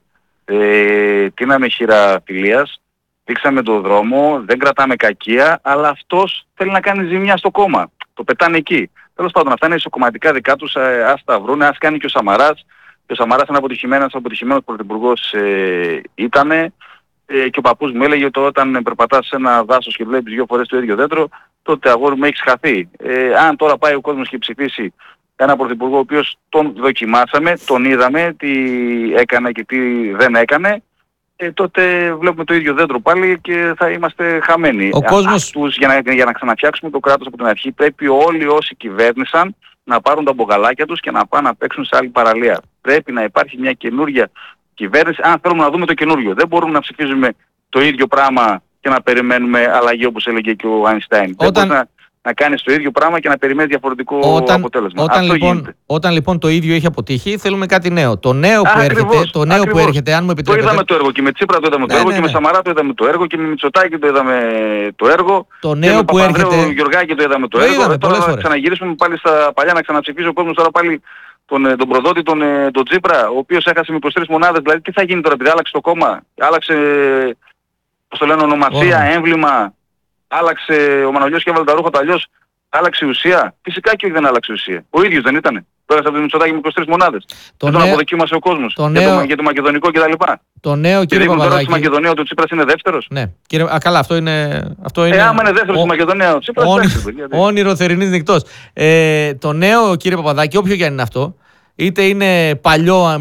ε, τίναμε χείρα φιλίας, δείξαμε τον δρόμο, δεν κρατάμε κακία, αλλά αυτός θέλει να κάνει ζημιά στο κόμμα. Το πετάνε εκεί. Τέλος πάντων, αυτά είναι ισοκομματικά δικά τους, ε, ας τα βρούνε, ας κάνει και ο Σαμαράς. Και ο Σαμαράς είναι αποτυχημένος, αποτυχημένος πρωθυπουργός ε, ήτανε. Ε, και ο παππούς μου έλεγε ότι όταν περπατάς σε ένα δάσος και βλέπεις δύο φορές το ίδιο δέντρο, τότε αγόρι μου έχεις χαθεί. Ε, αν τώρα πάει ο κόσμος και ψηφίσει ένα πρωθυπουργό ο οποίος τον δοκιμάσαμε, τον είδαμε τι έκανε και τι δεν έκανε, ε, τότε βλέπουμε το ίδιο δέντρο πάλι και θα είμαστε χαμένοι. Ο κόσμος... Αυτούς, για, να, για να ξαναφτιάξουμε το κράτος από την αρχή, πρέπει όλοι όσοι κυβέρνησαν να πάρουν τα μπογαλάκια τους και να πάνε να παίξουν σε άλλη παραλία. Πρέπει να υπάρχει μια καινούργια κυβέρνηση, αν θέλουμε να δούμε το καινούριο. Δεν μπορούμε να ψηφίζουμε το ίδιο πράγμα και να περιμένουμε αλλαγή όπως έλεγε και ο Αϊνστάιν. Όταν... Δεν να, να κάνεις το ίδιο πράγμα και να περιμένεις διαφορετικό όταν, αποτέλεσμα. Όταν Αυτό λοιπόν, γίνεται. όταν λοιπόν το ίδιο έχει αποτύχει, θέλουμε κάτι νέο. Το νέο Α, που ακριβώς, έρχεται, το νέο που έρχεται, αν μου επιτρέπετε. Το είδαμε το έργο και με Τσίπρα το είδαμε ναι, το έργο ναι, και ναι. με Σαμαρά το είδαμε το έργο και με Μητσοτάκη το είδαμε το έργο. Το νέο και με που έρχεται. Με Γιωργάκη το είδαμε το, το έργο. Είδαμε, ε, τώρα θα ξαναγυρίσουμε πάλι στα παλιά να ξαναψηφίσει ο κόσμος τώρα πάλι τον, τον προδότη, τον, τον Τσίπρα, ο οποίος έχασε με είκοσι τρεις μονάδες. Δηλαδή τι θα γίνει τώρα, επειδή άλλαξε το κόμμα, άλλαξε, πώς το λένε, ονομασία, oh. έμβλημα, άλλαξε ο Μανολιός και έβαλε τα ρούχα του, αλλιώς άλλαξε η ουσία. Φυσικά και όχι δεν άλλαξε η ουσία. Ο ίδιος δεν ήτανε. Πέρασε από το Μητσοτάκη με είκοσι τρεις μονάδες. Δεν τον αποδοκίμασε ο κόσμος. Το για, νέο... το, για το μακεδονικό κτλ. Το νέο, κύριε Παπαδάκη. Τώρα στη Μακεδονία ο Τσίπρας είναι δεύτερος. Ναι. Κύριε... Α, καλά, αυτό είναι... Αυτό είναι... Ε, άμα είναι δεύτερος ο... στη Μακεδονία ο Τσίπρας είναι δεύτερος. Όνειρο θερινής νυχτός. Ε, το νέο, κύριε Παπαδάκη, όποιο και αν είναι αυτό, είτε είναι παλιό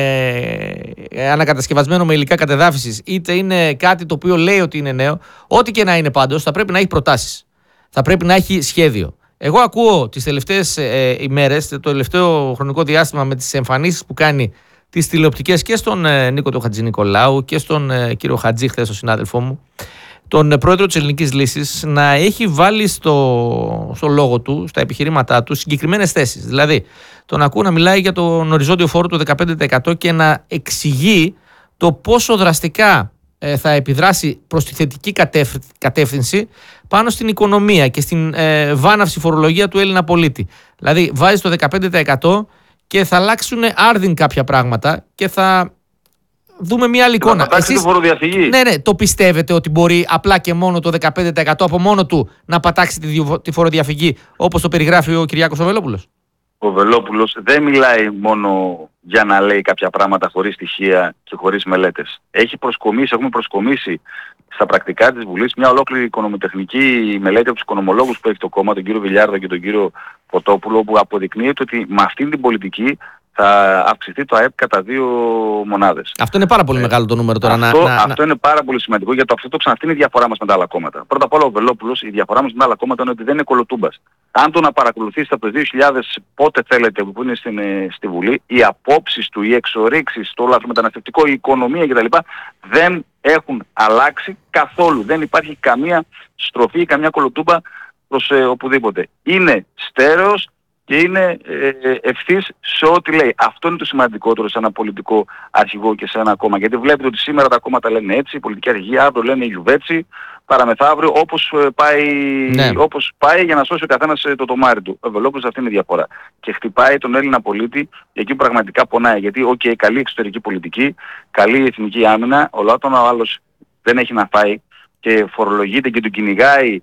με ανακατασκευασμένο με υλικά κατεδάφισης, είτε είναι κάτι το οποίο λέει ότι είναι νέο, ό,τι και να είναι πάντως, θα πρέπει να έχει προτάσεις. Θα πρέπει να έχει σχέδιο. Εγώ ακούω τις τελευταίες ε, ημέρες, το τελευταίο χρονικό διάστημα με τις εμφανίσεις που κάνει τις τηλεοπτικές και στον ε, Νίκο τον Χατζηνικολάου και στον ε, κύριο Χατζή, χθες, τον συνάδελφό μου, τον ε, πρόεδρο της Ελληνικής Λύσης, να έχει βάλει στο, στο λόγο του, στα επιχειρήματά του, συγκεκριμένες θέσεις. Δηλαδή, τον ακούω να μιλάει για τον οριζόντιο φόρο του δεκαπέντε τοις εκατό και να εξηγεί το πόσο δραστικά ε, θα επιδράσει προς τη θετική κατεύθυνση πάνω στην οικονομία και στην ε, βάναυση φορολογία του Έλληνα πολίτη. Δηλαδή βάζει το δεκαπέντε τοις εκατό και θα αλλάξουν άρδιν κάποια πράγματα και θα δούμε μια άλλη εικόνα. Εσείς, φοροδιαφυγή. Ναι, ναι, το πιστεύετε ότι μπορεί απλά και μόνο το δεκαπέντε τοις εκατό από μόνο του να πατάξει τη, τη φοροδιαφυγή όπως το περιγράφει ο Κυριάκος ο Βελόπουλος? Ο Βελόπουλος δεν μιλάει μόνο για να λέει κάποια πράγματα χωρίς στοιχεία και χωρίς μελέτες. Έχει προσκομίσει, έχουμε προσκομίσει στα πρακτικά της Βουλής μια ολόκληρη οικονομοτεχνική μελέτη από τους οικονομολόγους που έχει το κόμμα, τον κύριο Βιλιάρδο και τον κύριο Ποτόπουλο, που αποδεικνύεται ότι με αυτήν την πολιτική θα αυξηθεί το ΑΕΠ κατά δύο μονάδες. Αυτό είναι πάρα πολύ ε, μεγάλο το νούμερο τώρα. Αυτό, να, αυτό να... είναι πάρα πολύ σημαντικό, γιατί αυτό το ξανά, αυτή είναι η διαφορά μας με τα άλλα κόμματα. Πρώτα απ' όλα ο Βελόπουλος, η διαφορά μας με τα άλλα κόμματα είναι ότι δεν είναι κολοτούμπας. Αν το να παρακολουθήσετε από το δύο χιλιάδες πότε θέλετε που είναι στην, στη Βουλή, οι απόψεις του, οι εξορίξεις, το λαθρομεταναστευτικό, η οικονομία κτλ. Δεν έχουν αλλάξει καθόλου. Δεν υπάρχει καμία στροφή, καμιά κολοτούμπα προς ε, οπουδήποτε. Είναι στέρεος και είναι ε, ευθύς σε ό,τι λέει. Αυτό είναι το σημαντικότερο σε ένα πολιτικό αρχηγό και σε ένα κόμμα. Γιατί βλέπετε ότι σήμερα τα κόμματα λένε έτσι, η πολιτική αρχηγοί αύριο λένε γιουβέτσι, παραμεθαύριο όπως πάει, ναι. όπως πάει για να σώσει ο καθένας το τομάρι του. Ο Βελόπουλος αυτή είναι η διαφορά. Και χτυπάει τον Έλληνα πολίτη εκεί που πραγματικά πονάει. Γιατί, οκ, okay, καλή εξωτερική πολιτική, καλή εθνική άμυνα, ο όταν ο άλλος δεν έχει να φάει και φορολογείται και του κυνηγάει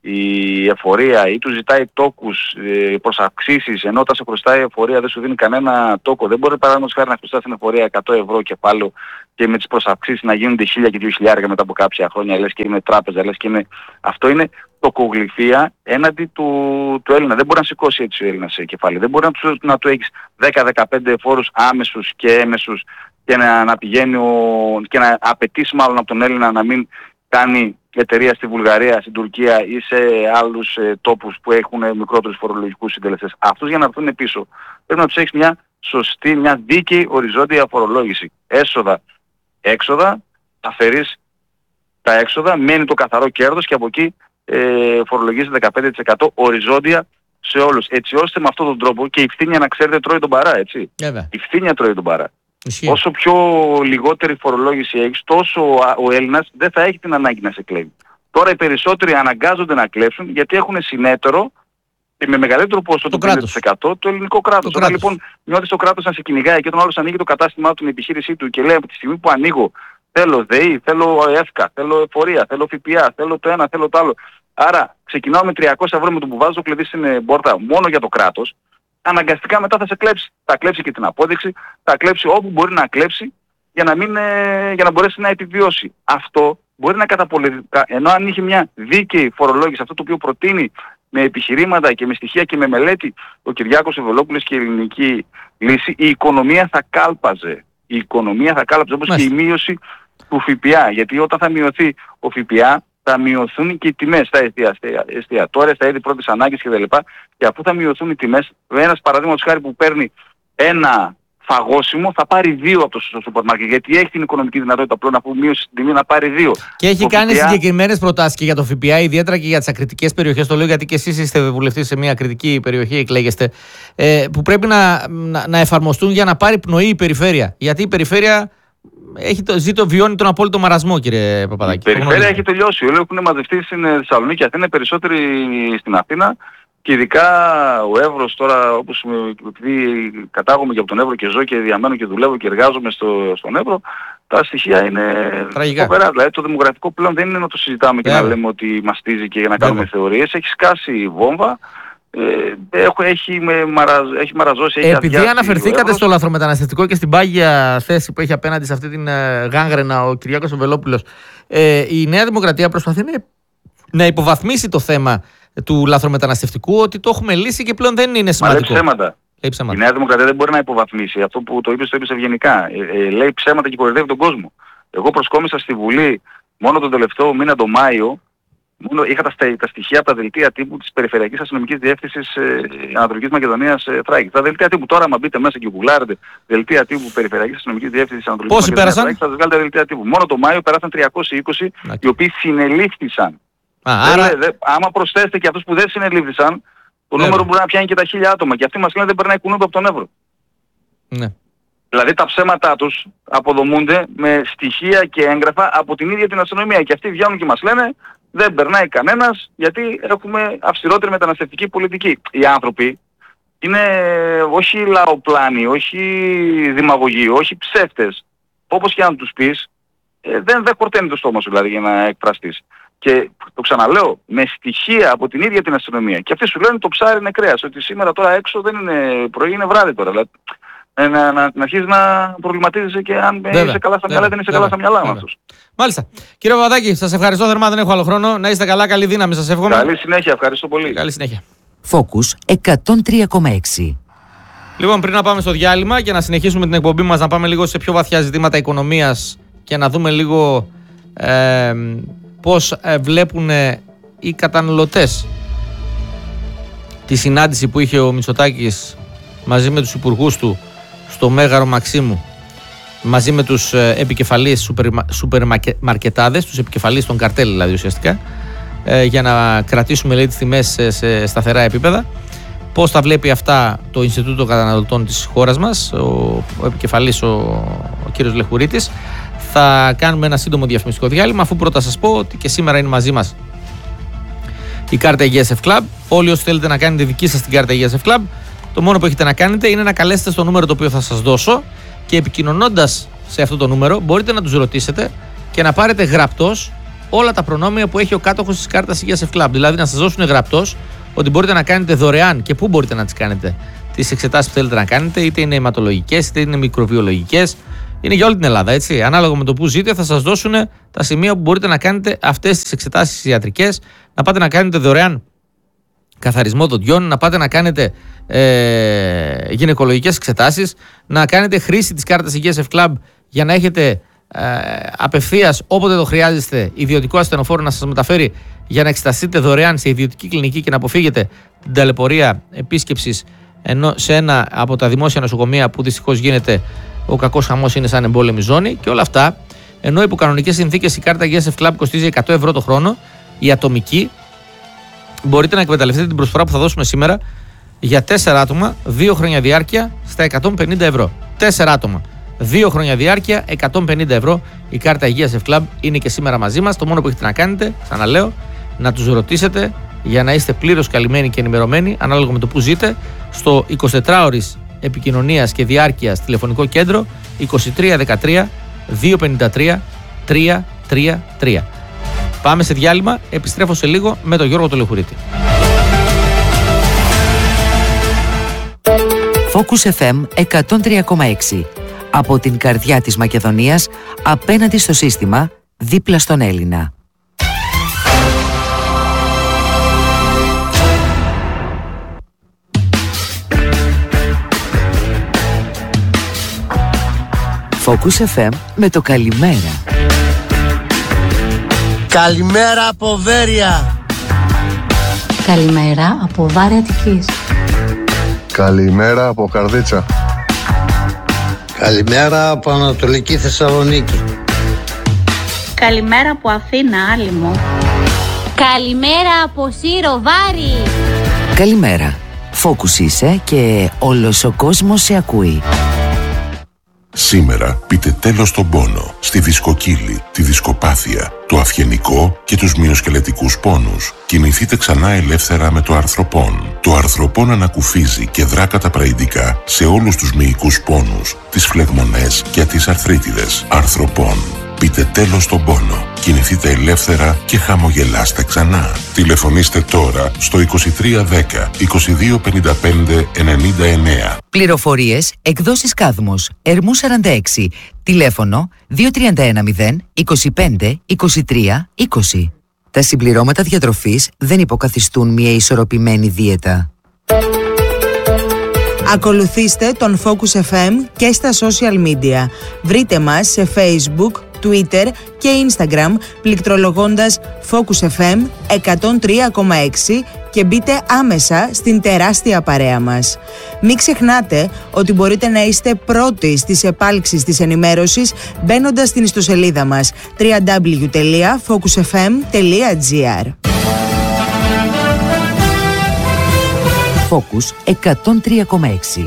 η εφορία ή του ζητάει τόκους ε, προς αυξήσεις, ενώ όταν σε χρωστάει η εφορία δεν σου δίνει κανένα τόκο. Δεν μπορεί παράδειγμα χάρη να χρωστάς στην εφορία εκατό ευρώ κεφάλαιο και με τις προσαυξήσεις να γίνονται χίλια και δύο χιλιάδες μετά από κάποια χρόνια, λες και είναι τράπεζα, λες και είναι... Αυτό είναι τοκογλυφία έναντι του, του Έλληνα. Δεν μπορεί να σηκώσει έτσι ο Έλληνας σε κεφάλι. Δεν μπορεί να του, να του έχεις δέκα με δεκαπέντε φόρους άμεσους και έμεσους και να, να πηγαίνει ο, και να απαιτήσει μάλλον από τον Έλληνα να μην κάνει εταιρεία στη Βουλγαρία, στην Τουρκία ή σε άλλους ε, τόπους που έχουν ε, μικρότερους φορολογικούς συντελεστές. Αυτούς για να έρθουν πίσω πρέπει να τους έχεις μια σωστή, μια δίκαιη οριζόντια φορολόγηση. Έσοδα, έξοδα, αφαιρείς τα έξοδα, μένει το καθαρό κέρδος και από εκεί ε, φορολογίζεται δεκαπέντε τοις εκατό οριζόντια σε όλους. Έτσι ώστε με αυτόν τον τρόπο και η φθήνια να ξέρετε τρώει τον παρά, έτσι. Yeah, η φθήνια τρώει τον παρά. Ισχύει. Όσο πιο λιγότερη φορολόγηση έχεις, τόσο ο Έλληνας δεν θα έχει την ανάγκη να σε κλέβει. Τώρα οι περισσότεροι αναγκάζονται να κλέψουν γιατί έχουν συνέτερο και με μεγαλύτερο ποσό το πενήντα τοις εκατό το ελληνικό κράτος. Όταν λοιπόν νιώθεις το κράτος να σε κυνηγάει και τον άλλος ανοίγει το κατάστημά του, την επιχείρησή του και λέει από τη στιγμή που ανοίγω θέλω ΔΕΗ, θέλω ΕΦΚΑ, θέλω εφορία, θέλω ΦΠΑ, θέλω το ένα, θέλω το άλλο. Άρα ξεκινάω με τριακόσια ευρώ με το που βάζω το κλειδί στην πόρτα μόνο για το κράτος. Αναγκαστικά μετά θα σε κλέψει. Θα κλέψει και την απόδειξη, θα κλέψει όπου μπορεί να κλέψει για να, μην, ε, για να μπορέσει να επιβιώσει. Αυτό μπορεί να καταπολεμήσει. Ενώ αν είχε μια δίκαιη φορολόγηση, αυτό το οποίο προτείνει με επιχειρήματα και με στοιχεία και με μελέτη ο Κυριάκος ο Βελόπουλος και η Ελληνική Λύση, η οικονομία θα κάλπαζε. Η οικονομία θα κάλπαζε όπως Μάλιστα. και η μείωση του ΦΠΑ. Γιατί όταν θα μειωθεί ο ΦΠΑ, θα μειωθούν και οι τιμές στα εστιατόρια, στα είδη πρώτης ανάγκης κτλ. Και αφού θα μειωθούν οι τιμές, ένας παραδείγματος χάρη που παίρνει ένα φαγώσιμο θα πάρει δύο από το σούπερ μάρκετ. Γιατί έχει την οικονομική δυνατότητα πλέον από μείωση στην τιμή να πάρει δύο. Και έχει το κάνει ΦΠΑ... συγκεκριμένες προτάσεις και για το ΦΠΑ, ιδιαίτερα και για τις ακριτικές περιοχές. Το λέω γιατί και εσείς είστε βουλευτής σε μια ακριτική περιοχή, εκλέγεστε. Ε, που πρέπει να, να, να εφαρμοστούν για να πάρει πνοή η περιφέρεια. Γιατί η περιφέρεια έχει το, ζει το, βιώνει τον απόλυτο μαρασμό, κύριε Παπαδάκη. Η περιφέρεια έχει τελειώσει. Όλοι έχουν μαζευτεί στην Θεσσαλονίκη, Αθήνα, περισσότεροι στην Αθήνα. Και ειδικά ο Εύρος τώρα, όπως επειδή κατάγομαι και από τον Εύρο και ζω και διαμένω και δουλεύω και εργάζομαι στο, στον Εύρο, τα στοιχεία είναι φοβερά. Δηλαδή το δημογραφικό πλέον δεν είναι να το συζητάμε και yeah. να λέμε ότι μαστίζει και για να κάνουμε yeah. θεωρίες. Έχει σκάσει βόμβα, ε, έχω, έχει, με μαραζ, έχει μαραζώσει, έχει Επειδή αναφερθήκατε στο λαθρομεταναστευτικό και στην πάγια θέση που έχει απέναντι σε αυτή την ε, γάγραινα ο Κυριάκος ο Βελόπουλος, ε, η Νέα Δημοκρατία προσπαθεί να, να υποβαθμίσει το θέμα του λαθρομεταναστευτικού, ότι το έχουμε λύσει και πλέον δεν είναι σημαντικό. Μα λέει ψέματα. Λέει ψέματα. Η Νέα Δημοκρατία δεν μπορεί να υποβαθμίσει. Αυτό που το είπες, το είπες ευγενικά. Ε, ε, λέει ψέματα και κοροϊδεύει τον κόσμο. Εγώ προσκόμισα στη Βουλή μόνο τον τελευταίο μήνα, τον Μάιο, μόνο είχα τα, τα στοιχεία από τα δελτία τύπου της Περιφερειακής Αστυνομικής Διεύθυνσης ε, Ανατολικής Μακεδονίας ε, Θράκης. Τα δελτία τύπου τώρα, άμα μπείτε μέσα και γουγκλάρετε δελτία τύπου Περιφερειακής Αστυνομικής Διεύθυνσης Ανατολικής Μακεδονίας Θράκης, θα σας βγάλετε δελτία τύπου. Μόνο το Μάιο περάσαν τριακόσιοι είκοσι okay. οι οποίοι συνελήφθησαν. Α, άρα... δε, δε, άμα προσθέσετε και αυτούς που δεν συνελήφθησαν, το ναι, νούμερο μπορεί να πιάνει και τα χίλια άτομα. Και αυτοί μας λένε δεν περνάει κουνούπι από τον Εύρο. Ναι. Δηλαδή τα ψέματά τους αποδομούνται με στοιχεία και έγγραφα από την ίδια την αστυνομία. Και αυτοί βγαίνουν και μας λένε δεν περνάει κανένας γιατί έχουμε αυστηρότερη μεταναστευτική πολιτική. Οι άνθρωποι είναι όχι λαοπλάνοι, όχι δημαγωγοί, όχι ψεύτες. Όπως και αν τους πεις, ε, δεν, δεν χορταίνει το στόμα σου δηλαδή για να εκφραστείς. Και το ξαναλέω, με στοιχεία από την ίδια την αστυνομία. Και αυτοί σου λένε το ψάρι είναι κρέας, ότι σήμερα τώρα έξω δεν είναι πρωί, είναι βράδυ τώρα. Δηλαδή, να, να, να αρχίσεις να προβληματίζεσαι και αν βέβαια, είσαι καλά στα μυαλά, δεν είσαι βέβαια, καλά στα μυαλά με αυτούς. Μάλιστα. Κύριε Παπαδάκη, σας ευχαριστώ θερμά, δεν έχω άλλο χρόνο. Να είστε καλά, καλή δύναμη, σας εύχομαι. Καλή συνέχεια, ευχαριστώ πολύ. Καλή συνέχεια. Focus εκατόν τρία κόμμα έξι. Λοιπόν, πριν να πάμε στο διάλειμμα και να συνεχίσουμε την εκπομπή μας, να πάμε λίγο σε πιο βαθιά ζητήματα οικονομίας και να δούμε λίγο ε, πώς ε, βλέπουν ε, οι καταναλωτές τη συνάντηση που είχε ο Μητσοτάκης μαζί με τους υπουργούς του στο Μέγαρο Μαξίμου, μαζί με τους ε, επικεφαλείς σούπερ, σούπερ μαρκετάδες, τους επικεφαλείς των καρτέλ δηλαδή ουσιαστικά, ε, για να κρατήσουμε λέει, τις τιμές σε, σε σταθερά επίπεδα. Πώς τα βλέπει αυτά το Ινστιτούτο Καταναλωτών της χώρας μας, ο, ο επικεφαλής ο, ο κύριος Λεχουρίτης. Θα κάνουμε ένα σύντομο διαφημιστικό διάλειμμα, αφού πρώτα σας πω ότι και σήμερα είναι μαζί μας η κάρτα Υγείας F-Club. Όλοι όσοι θέλετε να κάνετε δική σας την κάρτα Υγείας F-Club, το μόνο που έχετε να κάνετε είναι να καλέσετε στο νούμερο το οποίο θα σας δώσω και επικοινωνώντας σε αυτό το νούμερο μπορείτε να τους ρωτήσετε και να πάρετε γραπτός όλα τα προνόμια που έχει ο κάτοχος της κάρτας Υγείας F-Club. Δηλαδή να σας δώσουν γραπτός ότι μπορείτε να κάνετε δωρεάν και πού μπορείτε να τις κάνετε τις εξετάσεις που θέλετε να κάνετε, είτε είναι αιματολογικές είτε είναι μικροβιολογικές. Είναι για όλη την Ελλάδα, έτσι. Ανάλογα με το που ζείτε, θα σας δώσουν τα σημεία που μπορείτε να κάνετε αυτές τις εξετάσεις ιατρικές, να πάτε να κάνετε δωρεάν καθαρισμό δοντιών, να πάτε να κάνετε ε, γυναικολογικές εξετάσεις, να κάνετε χρήση της κάρτας Υγείας F-Club για να έχετε ε, απευθείας όποτε το χρειάζεστε ιδιωτικό ασθενοφόρο να σας μεταφέρει για να εξεταστείτε δωρεάν σε ιδιωτική κλινική και να αποφύγετε την ταλαιπωρία επίσκεψης σε ένα από τα δημόσια νοσοκομεία που δυστυχώς γίνεται. Ο κακός χαμός είναι σαν εμπόλεμη ζώνη και όλα αυτά, ενώ υπό κανονικές συνθήκες η κάρτα Υγείας F-Club κοστίζει εκατό ευρώ το χρόνο, η ατομική μπορείτε να εκμεταλλευτείτε την προσφορά που θα δώσουμε σήμερα για τέσσερα άτομα, δύο χρόνια διάρκεια στα εκατόν πενήντα ευρώ. τέσσερα άτομα, δύο χρόνια διάρκεια, εκατόν πενήντα ευρώ. Η κάρτα Υγείας F-Club είναι και σήμερα μαζί μας. Το μόνο που έχετε να κάνετε, ξαναλέω, να τους ρωτήσετε για να είστε πλήρως καλυμμένοι και ενημερωμένοι ανάλογα με το που ζείτε στο εικοσιτετράωρης επικοινωνίας και διάρκειας τηλεφωνικό κέντρο είκοσι τρία δεκατρία διακόσια πενήντα τρία τριακόσια τριάντα τρία. Πάμε σε διάλειμμα, επιστρέφω σε λίγο με τον Γιώργο Λεχουρίτη. Focus εφ εμ εκατόν τρία κόμμα έξι. Από την καρδιά της Μακεδονίας, απέναντι στο σύστημα, δίπλα στον Έλληνα. Focus εφ εμ με το καλημέρα. Καλημέρα από Βέρεια. Καλημέρα από Βάρη Αττικής. Καλημέρα από Καρδίτσα. Καλημέρα από Ανατολική Θεσσαλονίκη. Καλημέρα από Αθήνα, Άλυμο. Καλημέρα από Σύρο, Βάρη. Καλημέρα. Φόκους είσαι και όλος ο κόσμος σε ακούει. Σήμερα πείτε τέλος στον πόνο, στη δισκοκύλη, τη δισκοπάθεια, το αυγενικό και τους μυοσκελετικούς πόνους. Κινηθείτε ξανά ελεύθερα με το αρθροπόν. Το αρθροπόν ανακουφίζει και δρά καταπραϊντικά σε όλους τους μυϊκούς πόνους, τις φλεγμονές και τις αρθρίτιδες. Αρθροπόν. Πείτε τέλος στον πόνο. Κινηθείτε ελεύθερα και χαμογελάστε ξανά. Τηλεφωνήστε τώρα στο είκοσι τρία δέκα είκοσι δύο πενήντα πέντε ενενήντα εννέα. Πληροφορίες εκδόσεις Κάδμος, Ερμού σαράντα έξι, τηλέφωνο δύο τρία ένα μηδέν είκοσι πέντε είκοσι τρία είκοσι. Τα συμπληρώματα διατροφής δεν υποκαθιστούν μια ισορροπημένη δίαιτα. Ακολουθήστε τον Focus εφ εμ και στα social media. Βρείτε μας σε Facebook, Twitter και Instagram πληκτρολογώντας Focus εφ εμ εκατόν τρία κόμμα έξι και μπείτε άμεσα στην τεράστια παρέα μας. Μην ξεχνάτε ότι μπορείτε να είστε πρώτοι στις επάλξεις της ενημέρωσης μπαίνοντας στην ιστοσελίδα μας double-u double-u double-u τελεία focus f m τελεία g r. Focus εκατόν τρία κόμμα έξι.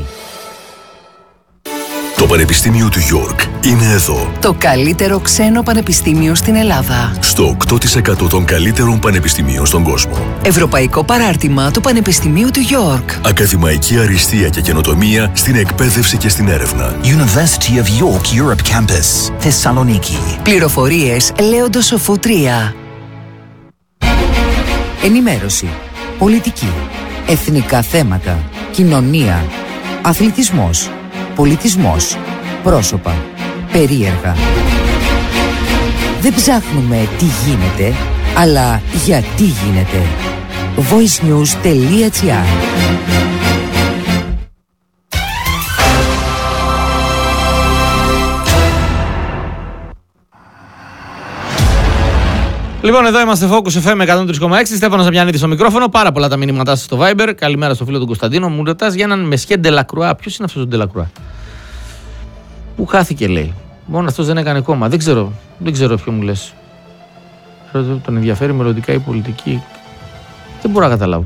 Το Πανεπιστήμιο του York είναι εδώ. Το καλύτερο ξένο πανεπιστήμιο στην Ελλάδα. Στο οκτώ τοις εκατό των καλύτερων πανεπιστημίων στον κόσμο. Ευρωπαϊκό παράρτημα του Πανεπιστημίου του York. Ακαδημαϊκή αριστεία και καινοτομία στην εκπαίδευση και στην έρευνα. University of York Europe Campus, Θεσσαλονίκη. Πληροφορίες Λέοντος Σοφού τρία. Ενημέρωση, πολιτική, εθνικά θέματα, κοινωνία, αθλητισμός, πολιτισμός, πρόσωπα, περίεργα. Δεν ψάχνουμε τι γίνεται, αλλά γιατί γίνεται. voicenews τελεία gr. Λοιπόν, εδώ είμαστε Focus εφ εμ εκατόν τρία κόμμα έξι. Στέφανος Ζαμιανίδης στο μικρόφωνο. Πάρα πολλά τα μηνύματά σας στο Viber. Καλημέρα στο φίλο του Κωνσταντίνο. Μου ρωτάς για έναν Μεσχέ Ντελακρουά. Ποιος είναι αυτός ο Ντελακρουά? Πού χάθηκε, λέει. Μόνο αυτός δεν έκανε κόμμα. Δεν ξέρω, δεν ξέρω ποιο μου λες. Τον ενδιαφέρει μελλοντικά η πολιτική. Δεν μπορώ να καταλάβω.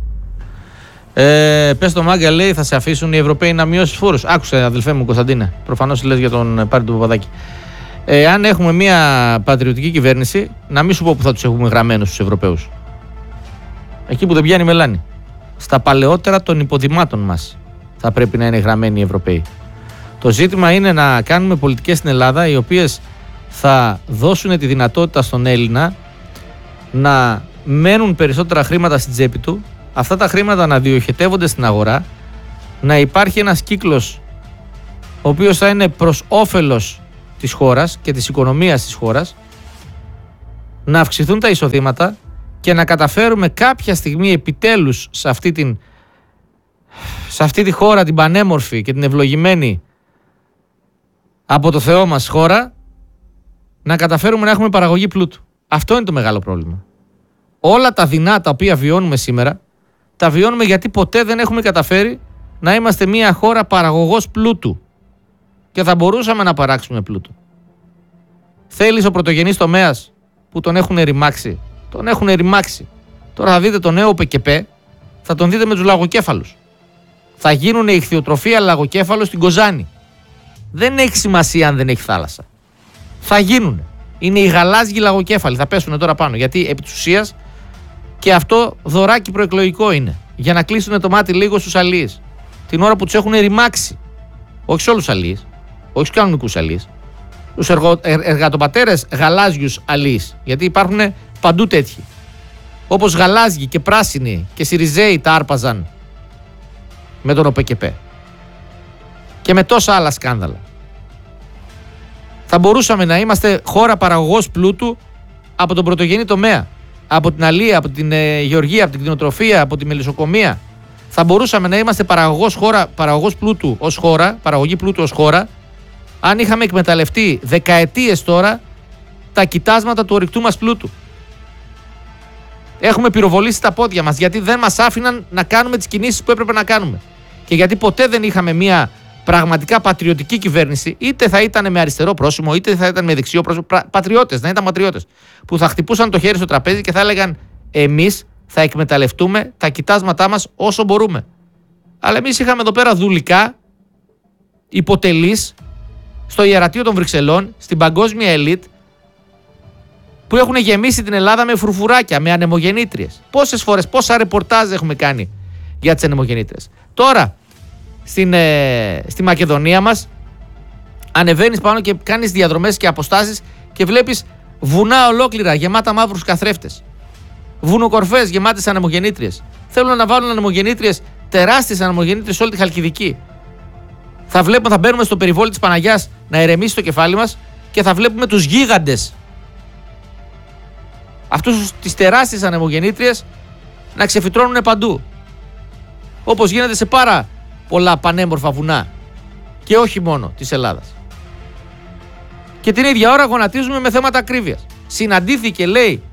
Ε, πες το Μάγκα, λέει, θα σε αφήσουν οι Ευρωπαίοι να μειώσεις φόρους. Άκουσε, αδελφέ μου Κωνσταντίνε. Προφανώς λες για τον Πάρη του Παπαδάκη. Ε, αν έχουμε μια πατριωτική κυβέρνηση, να μην σου πω που θα τους έχουμε γραμμένους τους Ευρωπαίους. Εκεί που δεν πιάνει μελάνη. Στα παλαιότερα των υποδημάτων μας θα πρέπει να είναι γραμμένοι οι Ευρωπαίοι. Το ζήτημα είναι να κάνουμε πολιτικές στην Ελλάδα οι οποίες θα δώσουν τη δυνατότητα στον Έλληνα να μένουν περισσότερα χρήματα στην τσέπη του, αυτά τα χρήματα να διοχετεύονται στην αγορά, να υπάρχει ένας κύκλος ο οποίος θα είναι προς όφελος της χώρας και της οικονομίας της χώρας, να αυξηθούν τα εισοδήματα και να καταφέρουμε κάποια στιγμή επιτέλους σε αυτή, την, σε αυτή τη χώρα την πανέμορφη και την ευλογημένη από το Θεό μας χώρα, να καταφέρουμε να έχουμε παραγωγή πλούτου. Αυτό είναι το μεγάλο πρόβλημα. Όλα τα δεινά τα οποία βιώνουμε σήμερα, τα βιώνουμε γιατί ποτέ δεν έχουμε καταφέρει να είμαστε μια χώρα παραγωγός πλούτου. Και θα μπορούσαμε να παράξουμε πλούτο. Θέλεις ο πρωτογενής τομέας που τον έχουν ρημάξει? Τον έχουν ρημάξει. Τώρα θα δείτε το νέο ΠΚΠ, θα τον δείτε με τους λαγοκέφαλους. Θα γίνουν ηχθειοτροφία λαγοκέφαλο στην Κοζάνη. Δεν έχει σημασία αν δεν έχει θάλασσα. Θα γίνουν. Είναι οι γαλάζιοι λαγοκέφαλοι. Θα πέσουν τώρα πάνω. Γιατί επί της ουσίας και αυτό δωράκι προεκλογικό είναι. Για να κλείσουν το μάτι λίγο στους αλίες. Την ώρα που τους έχουν ρημάξει. Όχι σε όλους τους αλίες. Όχι στους κανονικούς αλίες. Τους εργο, ερ, εργατοπατέρες γαλάζιους αλίες. Γιατί υπάρχουν παντού τέτοιοι. Όπως γαλάζιοι και πράσινοι και Σιριζέοι τα άρπαζαν με τον ΟΠΚΠ. Και με τόσα άλλα σκάνδαλα. Θα μπορούσαμε να είμαστε χώρα παραγωγός πλούτου από τον πρωτογενή τομέα. Από την αλία, από την ε, γεωργία, από την κτηνοτροφία, από τη μελισσοκομεία. Θα μπορούσαμε να είμαστε παραγωγός, χώρα, παραγωγός πλούτου ως χώρα, παραγωγή πλούτου ως χώρα, αν είχαμε εκμεταλλευτεί δεκαετίες τώρα τα κοιτάσματα του ορυκτού μας πλούτου. Έχουμε πυροβολήσει τα πόδια μας γιατί δεν μας άφηναν να κάνουμε τις κινήσεις που έπρεπε να κάνουμε. Και γιατί ποτέ δεν είχαμε μια πραγματικά πατριωτική κυβέρνηση, είτε θα ήταν με αριστερό πρόσημο, είτε θα ήταν με δεξιό πρόσημο, πατριώτες, να ήταν πατριώτες, που θα χτυπούσαν το χέρι στο τραπέζι και θα έλεγαν εμείς θα εκμεταλλευτούμε τα κοιτάσματά μας όσο μπορούμε. Αλλά εμείς είχαμε εδώ πέρα δουλικά, υποτελείς, στο ιερατείο των Βρυξελών, στην παγκόσμια ελίτ, που έχουν γεμίσει την Ελλάδα με φρουφουράκια, με ανεμογεννήτριες. Πόσες φορές, πόσα ρεπορτάζ έχουμε κάνει για τις ανεμογεννήτριες. Τώρα, στην, ε, στη Μακεδονία μας, ανεβαίνεις πάνω και κάνεις διαδρομές και αποστάσεις και βλέπεις βουνά ολόκληρα γεμάτα μαύρους καθρέφτες. Βουνοκορφές γεμάτες ανεμογεννήτριες. Θέλουν να βάλουν ανεμογεννήτριες, τεράστιες ανεμογεννήτριες σε όλη τη Χαλκιδική. Θα βλέπουμε, θα μπαίνουμε στο περιβόλι της Παναγιάς να ηρεμήσει το κεφάλι μας και θα βλέπουμε τους γίγαντες, αυτούς τις τεράστιες ανεμογεννήτριες, να ξεφυτρώνουν παντού. Όπως γίνεται σε πάρα πολλά πανέμορφα βουνά και όχι μόνο της Ελλάδας. Και την ίδια ώρα γονατίζουμε με θέματα ακρίβειας. Συναντήθηκε, λέει,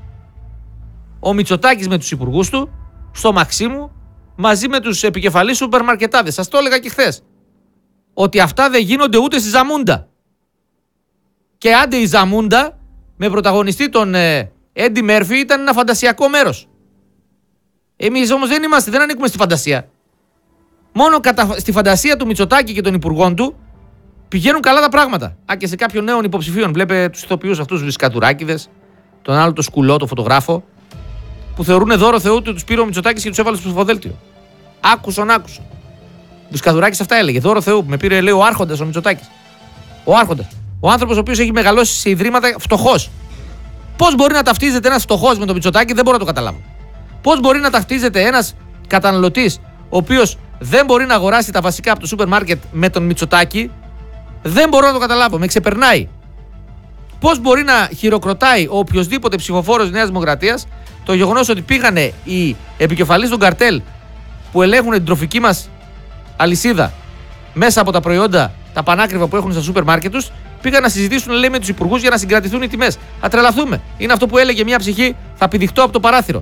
ο Μητσοτάκης με τους υπουργούς του στο Μαξίμου μαζί με τους επικεφαλείς σούπερ μαρκετάδες. Σας το έλεγα και χθες, ότι αυτά δεν γίνονται ούτε στη Ζαμούντα. Και άντε η Ζαμούντα με πρωταγωνιστή τον ε, Έντι Μέρφυ ήταν ένα φαντασιακό μέρος. Εμείς όμως δεν είμαστε, δεν ανήκουμε στη φαντασία. Μόνο κατα... στη φαντασία του Μητσοτάκη και των υπουργών του πηγαίνουν καλά τα πράγματα. Α, και σε κάποιων νέων υποψηφίων. Βλέπε τους ηθοποιούς αυτούς, Βυσκατουράκηδες, τον άλλο το Σκουλό, το φωτογράφο, που θεωρούν δώρο Θεού ότι τους πήρε ο Μητσοτάκης και τους έβαλε στο ψηφοδέλτιο. Άκουσον, άκουσον. Βυσκατουράκης αυτά έλεγε. Δώρο Θεού που με πήρε, λέει, ο Άρχοντας ο Μητσοτάκης. Ο Άρχοντας. Ο άνθρωπος ο οποίος έχει μεγαλώσει σε ιδρύματα, φτωχός. Πώς μπορεί να ταυτίζεται ένας φτωχός με τον Μητσοτάκη, δεν μπορώ να το καταλάβω. Πώς μπορεί να ταυτίζεται ένας καταναλωτής, ο οποίος δεν μπορεί να αγοράσει τα βασικά από το σούπερ μάρκετ με τον Μητσοτάκη, δεν μπορώ να το καταλάβω. Με ξεπερνάει. Πώς μπορεί να χειροκροτάει ο οποιοσδήποτε ψηφοφόρος Νέας Δημοκρατίας το γεγονός ότι πήγανε οι επικεφαλείς των καρτέλ που ελέγχουν την τροφική μας αλυσίδα μέσα από τα προϊόντα, τα πανάκριβα που έχουν στα σούπερ μάρκετ τους, πήγαν να συζητήσουν, λέει, με τους υπουργούς για να συγκρατηθούν οι τιμές. Θα τρελαθούμε. Είναι αυτό που έλεγε μια ψυχή, θα πηδηχτώ από το παράθυρο.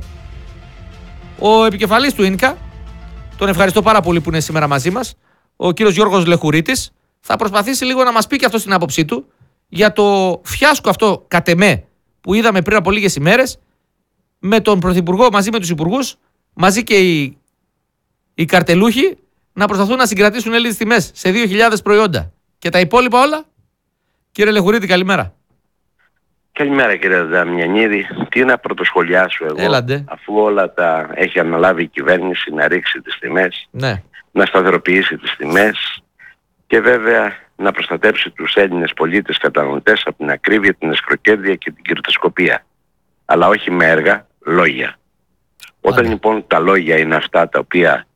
Ο επικεφαλής του ίνκα, τον ευχαριστώ πάρα πολύ που είναι σήμερα μαζί μας, ο κύριος Γιώργος Λεχουρίτης, θα προσπαθήσει λίγο να μας πει και αυτό στην άποψή του για το φιάσκο αυτό κατ' εμέ που είδαμε πριν από λίγες ημέρες με τον Πρωθυπουργό μαζί με τους υπουργούς, μαζί και οι, οι καρτελούχοι να προσπαθούν να συγκρατήσουν Έλληνες τιμές σε δύο χιλιάδες προϊόντα. Και τα υπόλοιπα όλα. Κύριε Λεχουρίτη, καλημέρα. Καλημέρα κύριε Δαμιανίδη. Τι να πρωτοσχολιάσω εγώ, Έλαντε. αφού όλα τα έχει αναλάβει η κυβέρνηση να ρίξει τις τιμές, ναι. να σταθεροποιήσει τις τιμές και βέβαια να προστατέψει τους Έλληνες πολίτες καταναλωτές από την ακρίβεια, την εσχροκέρδεια και την κερδοσκοπία. Αλλά όχι με έργα, λόγια. Όταν Άρα. λοιπόν τα λόγια είναι αυτά τα οποία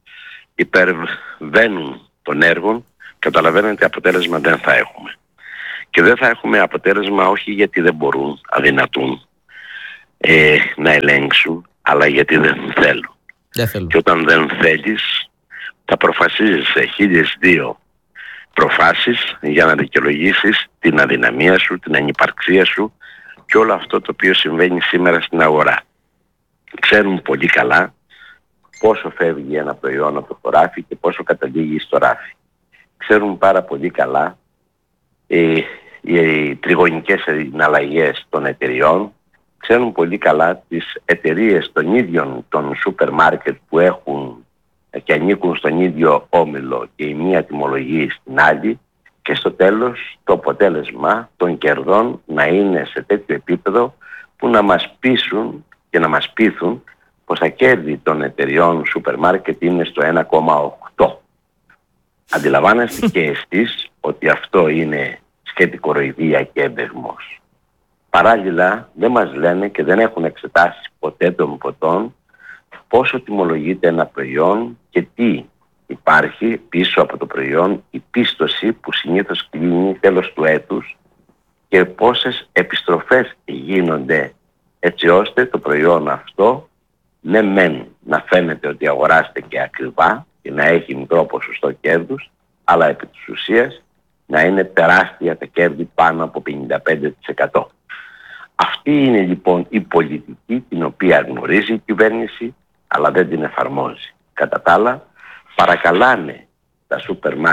υπερβαίνουν των έργων, καταλαβαίνετε αποτέλεσμα δεν θα έχουμε. Και δεν θα έχουμε αποτέλεσμα όχι γιατί δεν μπορούν, αδυνατούν ε, να ελέγξουν, αλλά γιατί δεν θέλουν. Δεν και όταν δεν θέλεις, θα προφασίζεις σε χίλιες δύο προφάσεις για να δικαιολογήσεις την αδυναμία σου, την ανυπαρξία σου και όλο αυτό το οποίο συμβαίνει σήμερα στην αγορά. Ξέρουν πολύ καλά πόσο φεύγει ένα προϊόν από το χωράφι και πόσο καταλήγει στο ράφι. Ξέρουν πάρα πολύ καλά οι, οι τριγωνικές συναλλαγές των εταιριών, ξέρουν πολύ καλά τις εταιρείες των ίδιων των σούπερ μάρκετ που έχουν και ανήκουν στον ίδιο όμιλο και η μία τιμολογεί στην άλλη και στο τέλος το αποτέλεσμα των κερδών να είναι σε τέτοιο επίπεδο που να μας πείσουν και να μας πείθουν πως τα κέρδη των εταιριών σούπερ μάρκετ είναι στο ένα κόμμα οκτώ. Αντιλαμβάνεστε και εσείς ότι αυτό είναι σκέτη κοροϊδία και έμπεγμος. Παράλληλα δεν μας λένε και δεν έχουν εξετάσει ποτέ των ποτών πόσο τιμολογείται ένα προϊόν και τι υπάρχει πίσω από το προϊόν, η πίστοση που συνήθως κλείνει τέλος του έτους και πόσες επιστροφές γίνονται έτσι ώστε το προϊόν αυτό ναι μεν να φαίνεται ότι αγοράζεται και ακριβά και να έχει μικρό ποσοστό κέρδους, αλλά επί της ουσίας να είναι τεράστια τα κέρδη πάνω από πενήντα πέντε τοις εκατό. Αυτή είναι λοιπόν η πολιτική την οποία γνωρίζει η κυβέρνηση αλλά δεν την εφαρμόζει. Κατά τα άλλα παρακαλάνε τα σούπερ μάρκετ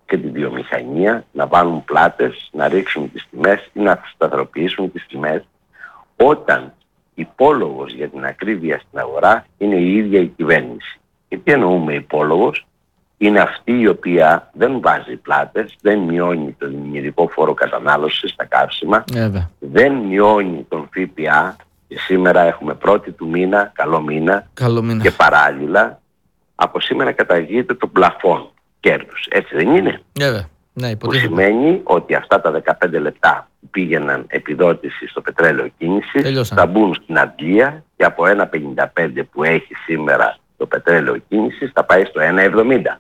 και τη βιομηχανία να βάλουν πλάτες, να ρίξουν τις τιμές ή να σταθεροποιήσουν τις τιμές, όταν υπόλογος για την ακρίβεια στην αγορά είναι η ίδια η κυβέρνηση. Και τι εννοούμε υπόλογος? Είναι αυτή η οποία δεν βάζει πλάτες, δεν μειώνει τον ενεργειακό φόρο κατανάλωσης στα καύσιμα, Έβαια. δεν μειώνει τον ΦΠΑ, και σήμερα έχουμε πρώτη του μήνα, καλό μήνα, Καλό μήνα. και παράλληλα από σήμερα καταργείται το πλαφόν κέρδους. Έτσι δεν είναι? Βέβαια. Ναι, Που σημαίνει ότι αυτά τα δεκαπέντε λεπτά που πήγαιναν επιδότηση στο πετρέλαιο κίνηση Τελειώσαν. θα μπουν στην αντλία και από ένα πενήντα πέντε που έχει σήμερα το πετρέλαιο κίνηση θα πάει στο ένα εβδομήντα.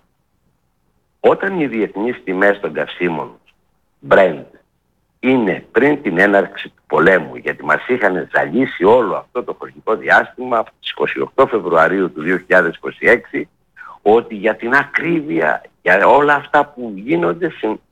Όταν οι διεθνείς τιμές των καυσίμων Brent είναι πριν την έναρξη του πολέμου, γιατί μας είχαν ζαλίσει όλο αυτό το χρονικό διάστημα από τις είκοσι οκτώ Φεβρουαρίου του δύο χιλιάδες είκοσι έξι, ότι για την ακρίβεια, για όλα αυτά που γίνονται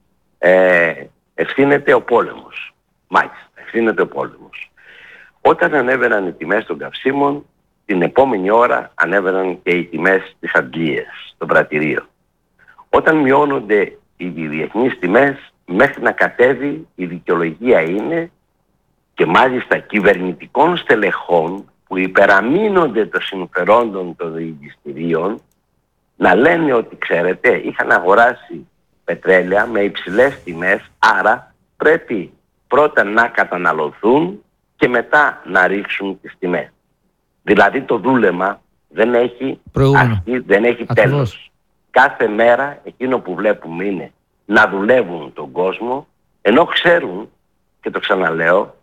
ε, ευθύνεται ο πόλεμος. Μάλιστα, ευθύνεται ο πόλεμος. Όταν ανέβαιναν οι τιμές των καυσίμων, την επόμενη ώρα ανέβαιναν και οι τιμές της αντλίας, των πρατηρίων. Όταν μειώνονται οι διεθνείς τιμές, μέχρι να κατέβει η δικαιολογία είναι, και μάλιστα κυβερνητικών στελεχών που υπεραμείνονται των συμφερόντων των διηγηστηρίων, να λένε ότι ξέρετε είχαν αγοράσει πετρέλαια με υψηλές τιμές, άρα πρέπει πρώτα να καταναλωθούν και μετά να ρίξουν τις τιμές. Δηλαδή το δούλεμα δεν έχει αρχή, δεν έχει Ακριβώς. τέλος. Κάθε μέρα εκείνο που βλέπουμε είναι να δουλεύουν τον κόσμο, ενώ ξέρουν, και το ξαναλέω,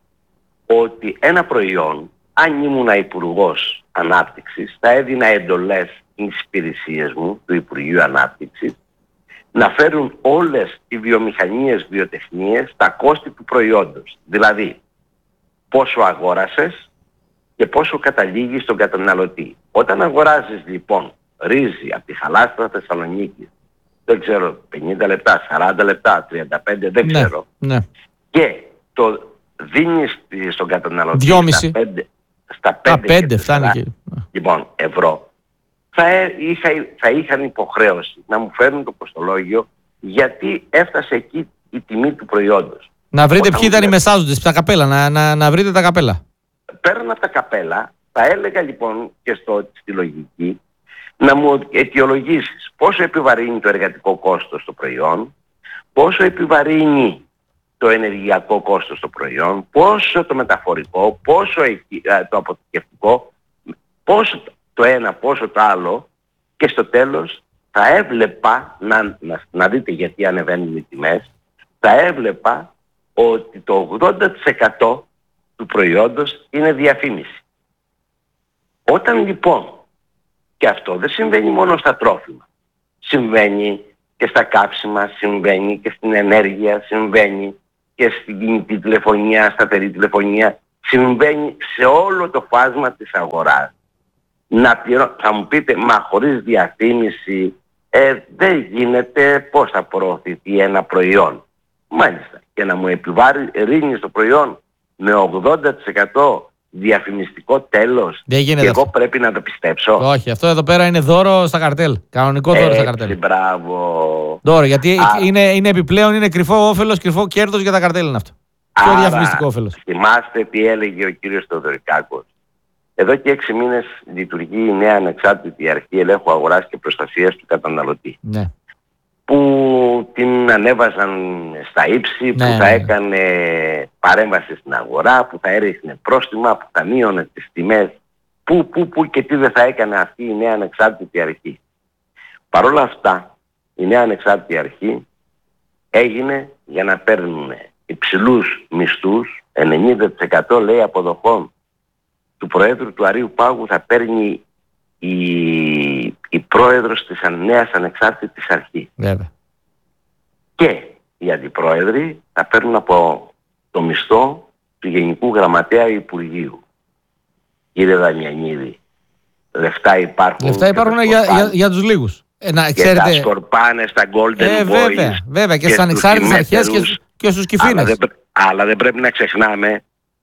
ότι ένα προϊόν, αν ήμουνα υπουργός ανάπτυξης, θα έδινα εντολές στις υπηρεσίες μου του Υπουργείου Ανάπτυξης να φέρουν όλες οι βιομηχανίες, βιοτεχνίες τα κόστη του προϊόντος. Δηλαδή, πόσο αγόρασες και πόσο καταλήγει στον καταναλωτή. Όταν αγοράζεις λοιπόν ρύζι από τη Χαλάστρα Θεσσαλονίκη, δεν ξέρω, πενήντα λεπτά, σαράντα λεπτά, τριάντα πέντε, δεν Ναι, ξέρω, ναι. και το δίνεις στον καταναλωτή Δυόμιση. στα πέντε, στα Α, πέντε, πέντε και φτάνει τέσσερα, και. λοιπόν, ευρώ, θα, ε- είχα, θα είχαν υποχρέωση να μου φέρουν το κοστολόγιο γιατί έφτασε εκεί η τιμή του προϊόντος. Να βρείτε Όταν ποιοι ήταν οι μου μεσάζοντες, τα καπέλα, να, να, να βρείτε τα καπέλα. πέραν από τα καπέλα, θα έλεγα λοιπόν και στο, στη λογική να μου αιτιολογήσεις πόσο επιβαρύνει το εργατικό κόστος στο προϊόν, πόσο επιβαρύνει το ενεργειακό κόστος στο προϊόν, πόσο το μεταφορικό, πόσο εκεί- α, το αποθηκευτικό, πόσο το ένα, πόσο το άλλο, και στο τέλος θα έβλεπα, να, να, να δείτε γιατί ανεβαίνουν οι τιμές, θα έβλεπα ότι το ογδόντα τοις εκατό του προϊόντος είναι διαφήμιση. Όταν λοιπόν, και αυτό δεν συμβαίνει μόνο στα τρόφιμα, συμβαίνει και στα καύσιμα, συμβαίνει και στην ενέργεια, συμβαίνει και στην κινητή τηλεφωνία, σταθερή τηλεφωνία, συμβαίνει σε όλο το φάσμα της αγοράς. Να πληρώ... Θα μου πείτε, μα χωρίς διαφήμιση ε, δεν γίνεται, πώς θα προωθηθεί ένα προϊόν. Μάλιστα, και να μου επιβαρύνει το προϊόν με ογδόντα τοις εκατό διαφημιστικό τέλος, Δεν γίνεται και εγώ αυτό. πρέπει να το πιστέψω. Όχι, αυτό εδώ πέρα είναι δώρο στα καρτέλ. Κανονικό δώρο στα καρτέλ. Έτσι, μπράβο. Δώρο, γιατί Άρα- είναι, είναι επιπλέον, είναι κρυφό όφελος, κρυφό κέρδος για τα καρτέλ είναι αυτό. Πιο διαφημιστικό όφελος. Θυμάστε τι έλεγε ο κύριος Θεοδωρικάκος. Εδώ και έξι μήνες λειτουργεί η νέα ανεξάρτητη αρχή ελέγχου αγοράς και προστασίας του καταναλωτή. Ναι. Που την ανέβαζαν στα ύψη, Ναι, που θα ναι. έκανε παρέμβαση στην αγορά, που θα έριχνε πρόστιμα, που θα μείωνε τις τιμές, που, που, που και τι δεν θα έκανε αυτή η νέα ανεξάρτητη αρχή. Παρ' όλα αυτά, η νέα ανεξάρτητη αρχή έγινε για να παίρνουν υψηλούς μισθούς, ενενήντα τοις εκατό λέει αποδοχών του Προέδρου του Αρείου Πάγου θα παίρνει η, η πρόεδρος της νέας ανεξάρτητης αρχής. Βέβαια. Και οι αντιπρόεδροι θα παίρνουν από το μισθό του Γενικού Γραμματέα Υπουργείου. Κύριε Δαμιανίδη, λεφτά υπάρχουν. Λεφτά υπάρχουν και τα για, σκορπάνε- για, για τους λίγους. Ε, να, και ξέρετε, τα σκορπάνε στα Golden ε, Boys. βέβαια, βέβαια, και στις στους ανεξάρτητες αρχές και, συμμέτερους. στους- και στους Αλλά κυφήνες. δεν, πρέ- αλλά δεν πρέπει να ξεχνάμε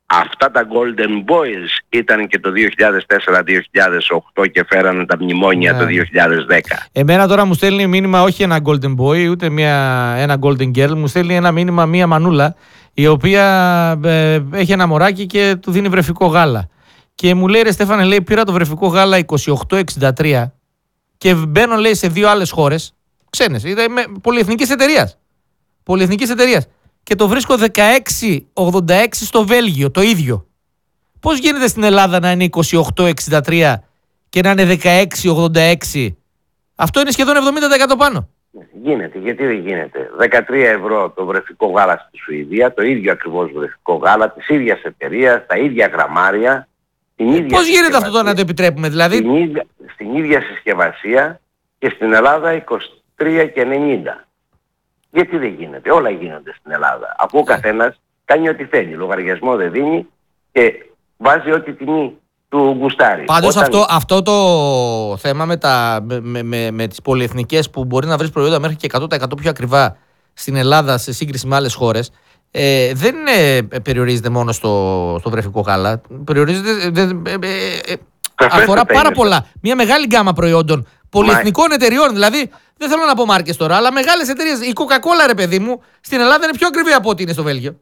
αυτά τα Golden Boys ήταν και το δύο χιλιάδες τέσσερα δύο χιλιάδες οκτώ και φέρανε τα μνημόνια Ναι. το δύο χιλιάδες δέκα. Εμένα τώρα μου στέλνει μήνυμα όχι ένα Golden Boy, ούτε μια, ένα Golden Girl, μου στέλνει ένα μήνυμα μια μανούλα, η οποία ε, έχει ένα μωράκι και του δίνει βρεφικό γάλα. Και μου λέει, ρε Στέφανε, λέει, πήρα το βρεφικό γάλα είκοσι οκτώ εξήντα τρία και μπαίνω, λέει, σε δύο άλλες χώρες, ξένες, πολυεθνικής εταιρείας. Πολυεθνικής εταιρείας. Και το βρίσκω δεκαέξι ογδόντα έξι στο Βέλγιο, το ίδιο. Πώς γίνεται στην Ελλάδα να είναι είκοσι οκτώ εξήντα τρία και να είναι δεκαέξι ογδόντα έξι? Αυτό είναι σχεδόν εβδομήντα τοις εκατό πάνω. Γίνεται, γιατί δεν γίνεται. δεκατρία ευρώ το βρεφικό γάλα στη Σουηδία, το ίδιο ακριβώς βρεφικό γάλα, της ίδιας εταιρείας, τα ίδια γραμμάρια. Την ίδια Πώς γίνεται αυτό τώρα να το επιτρέπουμε, δηλαδή? Στην ίδια, στην ίδια συσκευασία και στην Ελλάδα είκοσι τρία και ενενήντα. Γιατί δεν γίνεται, όλα γίνονται στην Ελλάδα. Αφού ο καθένας κάνει ό,τι θέλει, λογαριασμό δεν δίνει και βάζει ό,τι τιμή του γουστάρει. Πάντως Όταν... αυτό, αυτό το θέμα με, τα, με, με, με τις πολυεθνικές που μπορεί να βρεις προϊόντα μέχρι και εκατό τοις εκατό πιο ακριβά στην Ελλάδα σε σύγκριση με άλλες χώρες, ε, δεν ε, περιορίζεται μόνο στο, στο βρεφικό γάλα. Περιορίζεται, δε, ε, ε, ε, αφορά πάρα πολλά. Μια μεγάλη γκάμα προϊόντων πολυεθνικών εταιριών. Δηλαδή, δεν θέλω να πω μάρκες τώρα, αλλά μεγάλες εταιρείες. Η Coca-Cola, ρε παιδί μου, στην Ελλάδα είναι πιο ακριβή από ό,τι είναι στο Βέλγιο.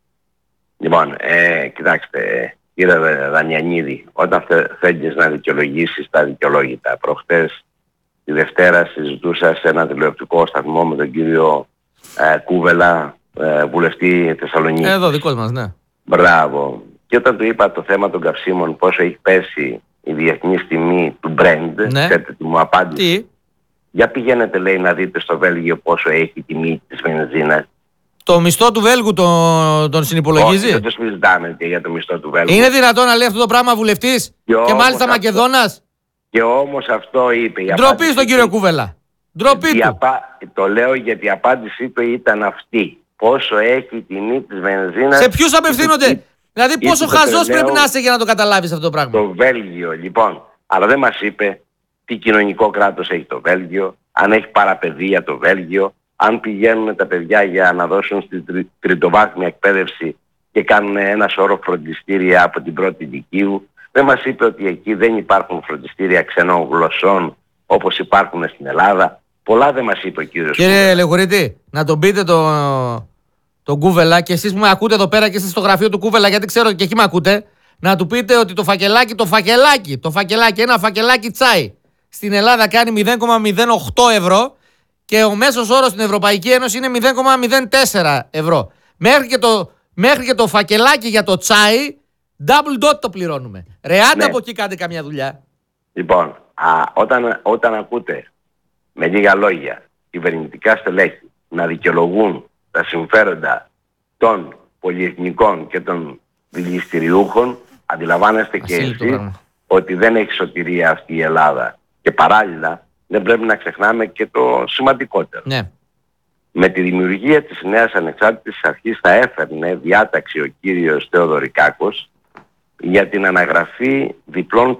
Λοιπόν, ε, κοιτάξτε, κύριε Δανιανίδη, όταν θέλεις να δικαιολογήσεις τα δικαιολόγητα, προχτές τη Δευτέρα συζητούσα σε ένα τηλεοπτικό σταθμό με τον κύριο ε, Κούβελα, ε, βουλευτή Θεσσαλονίκη. Εδώ, δικός μας, ναι. Μπράβο. Και όταν του είπα το θέμα των καυσίμων, πόσο έχει πέσει η διεθνής τιμή του Brent, ναι. ξέρετε τι μου απάντησε? Τι? Για πηγαίνετε, λέει, να δείτε στο Βέλγιο πόσο έχει η τιμή της βενζίνας. Το μισθό του Βέλγου τον, τον συνυπολογίζει? Όχι, δεν το συζητάμε και για το μισθό του Βέλγου. Είναι δυνατόν να λέει αυτό το πράγμα βουλευτής και, και μάλιστα αυτό... Μακεδόνας? Και όμως αυτό είπε. Ντροπή στον κύριο Κούβελα. Ντροπή του. Απα... Το λέω γιατί η απάντησή του ήταν αυτή. Πόσο έχει η τιμή της βενζίνας. Σε ποιους απευθύνονται? Δηλαδή πόσο χαζός πρέπει να είσαι για να το καταλάβεις αυτό το πράγμα? Το Βέλγιο, λοιπόν. Αλλά δεν μας είπε τι κοινωνικό κράτος έχει το Βέλγιο, αν έχει παραπαιδεία το Βέλγιο, αν πηγαίνουν τα παιδιά για να δώσουν στην τρι... τριτοβάθμια εκπαίδευση και κάνουν ένα σώρο φροντιστήρια από την πρώτη λυκείου. Δεν μας είπε ότι εκεί δεν υπάρχουν φροντιστήρια ξενών γλωσσών όπως υπάρχουν στην Ελλάδα. Πολλά δεν μας είπε ο κύριος. Κύριε Λεγουρίτη, να τον πείτε τον το Κούβελα, και εσείς που με ακούτε εδώ πέρα και είστε στο γραφείο του Κούβελα, γιατί ξέρω και εκεί με ακούτε, να του πείτε ότι το φακελάκι, το φακελάκι, το φακελάκι, ένα φακελάκι τσάι στην Ελλάδα κάνει μηδέν κόμμα μηδέν οκτώ ευρώ και ο μέσος όρος στην Ευρωπαϊκή Ένωση είναι μηδέν κόμμα μηδέν τέσσερα ευρώ. Μέχρι και το, μέχρι και το φακελάκι για το τσάι double dot το πληρώνουμε. Ρε άντε, ναι. Από εκεί κάντε καμιά δουλειά. Λοιπόν, α, όταν, όταν ακούτε με λίγα λόγια κυβερνητικά στελέχη να δικαιολογούν τα συμφέροντα των πολυεθνικών και των δηληστηριούχων, αντιλαμβάνεστε και εσείς ότι δεν έχει σωτηρία αυτή η Ελλάδα. Και παράλληλα δεν πρέπει να ξεχνάμε και το σημαντικότερο. Ναι. Με τη δημιουργία της νέας ανεξάρτητης αρχής θα έφερνε διάταξη ο κύριος Θεοδωρικάκος για την αναγραφή διπλών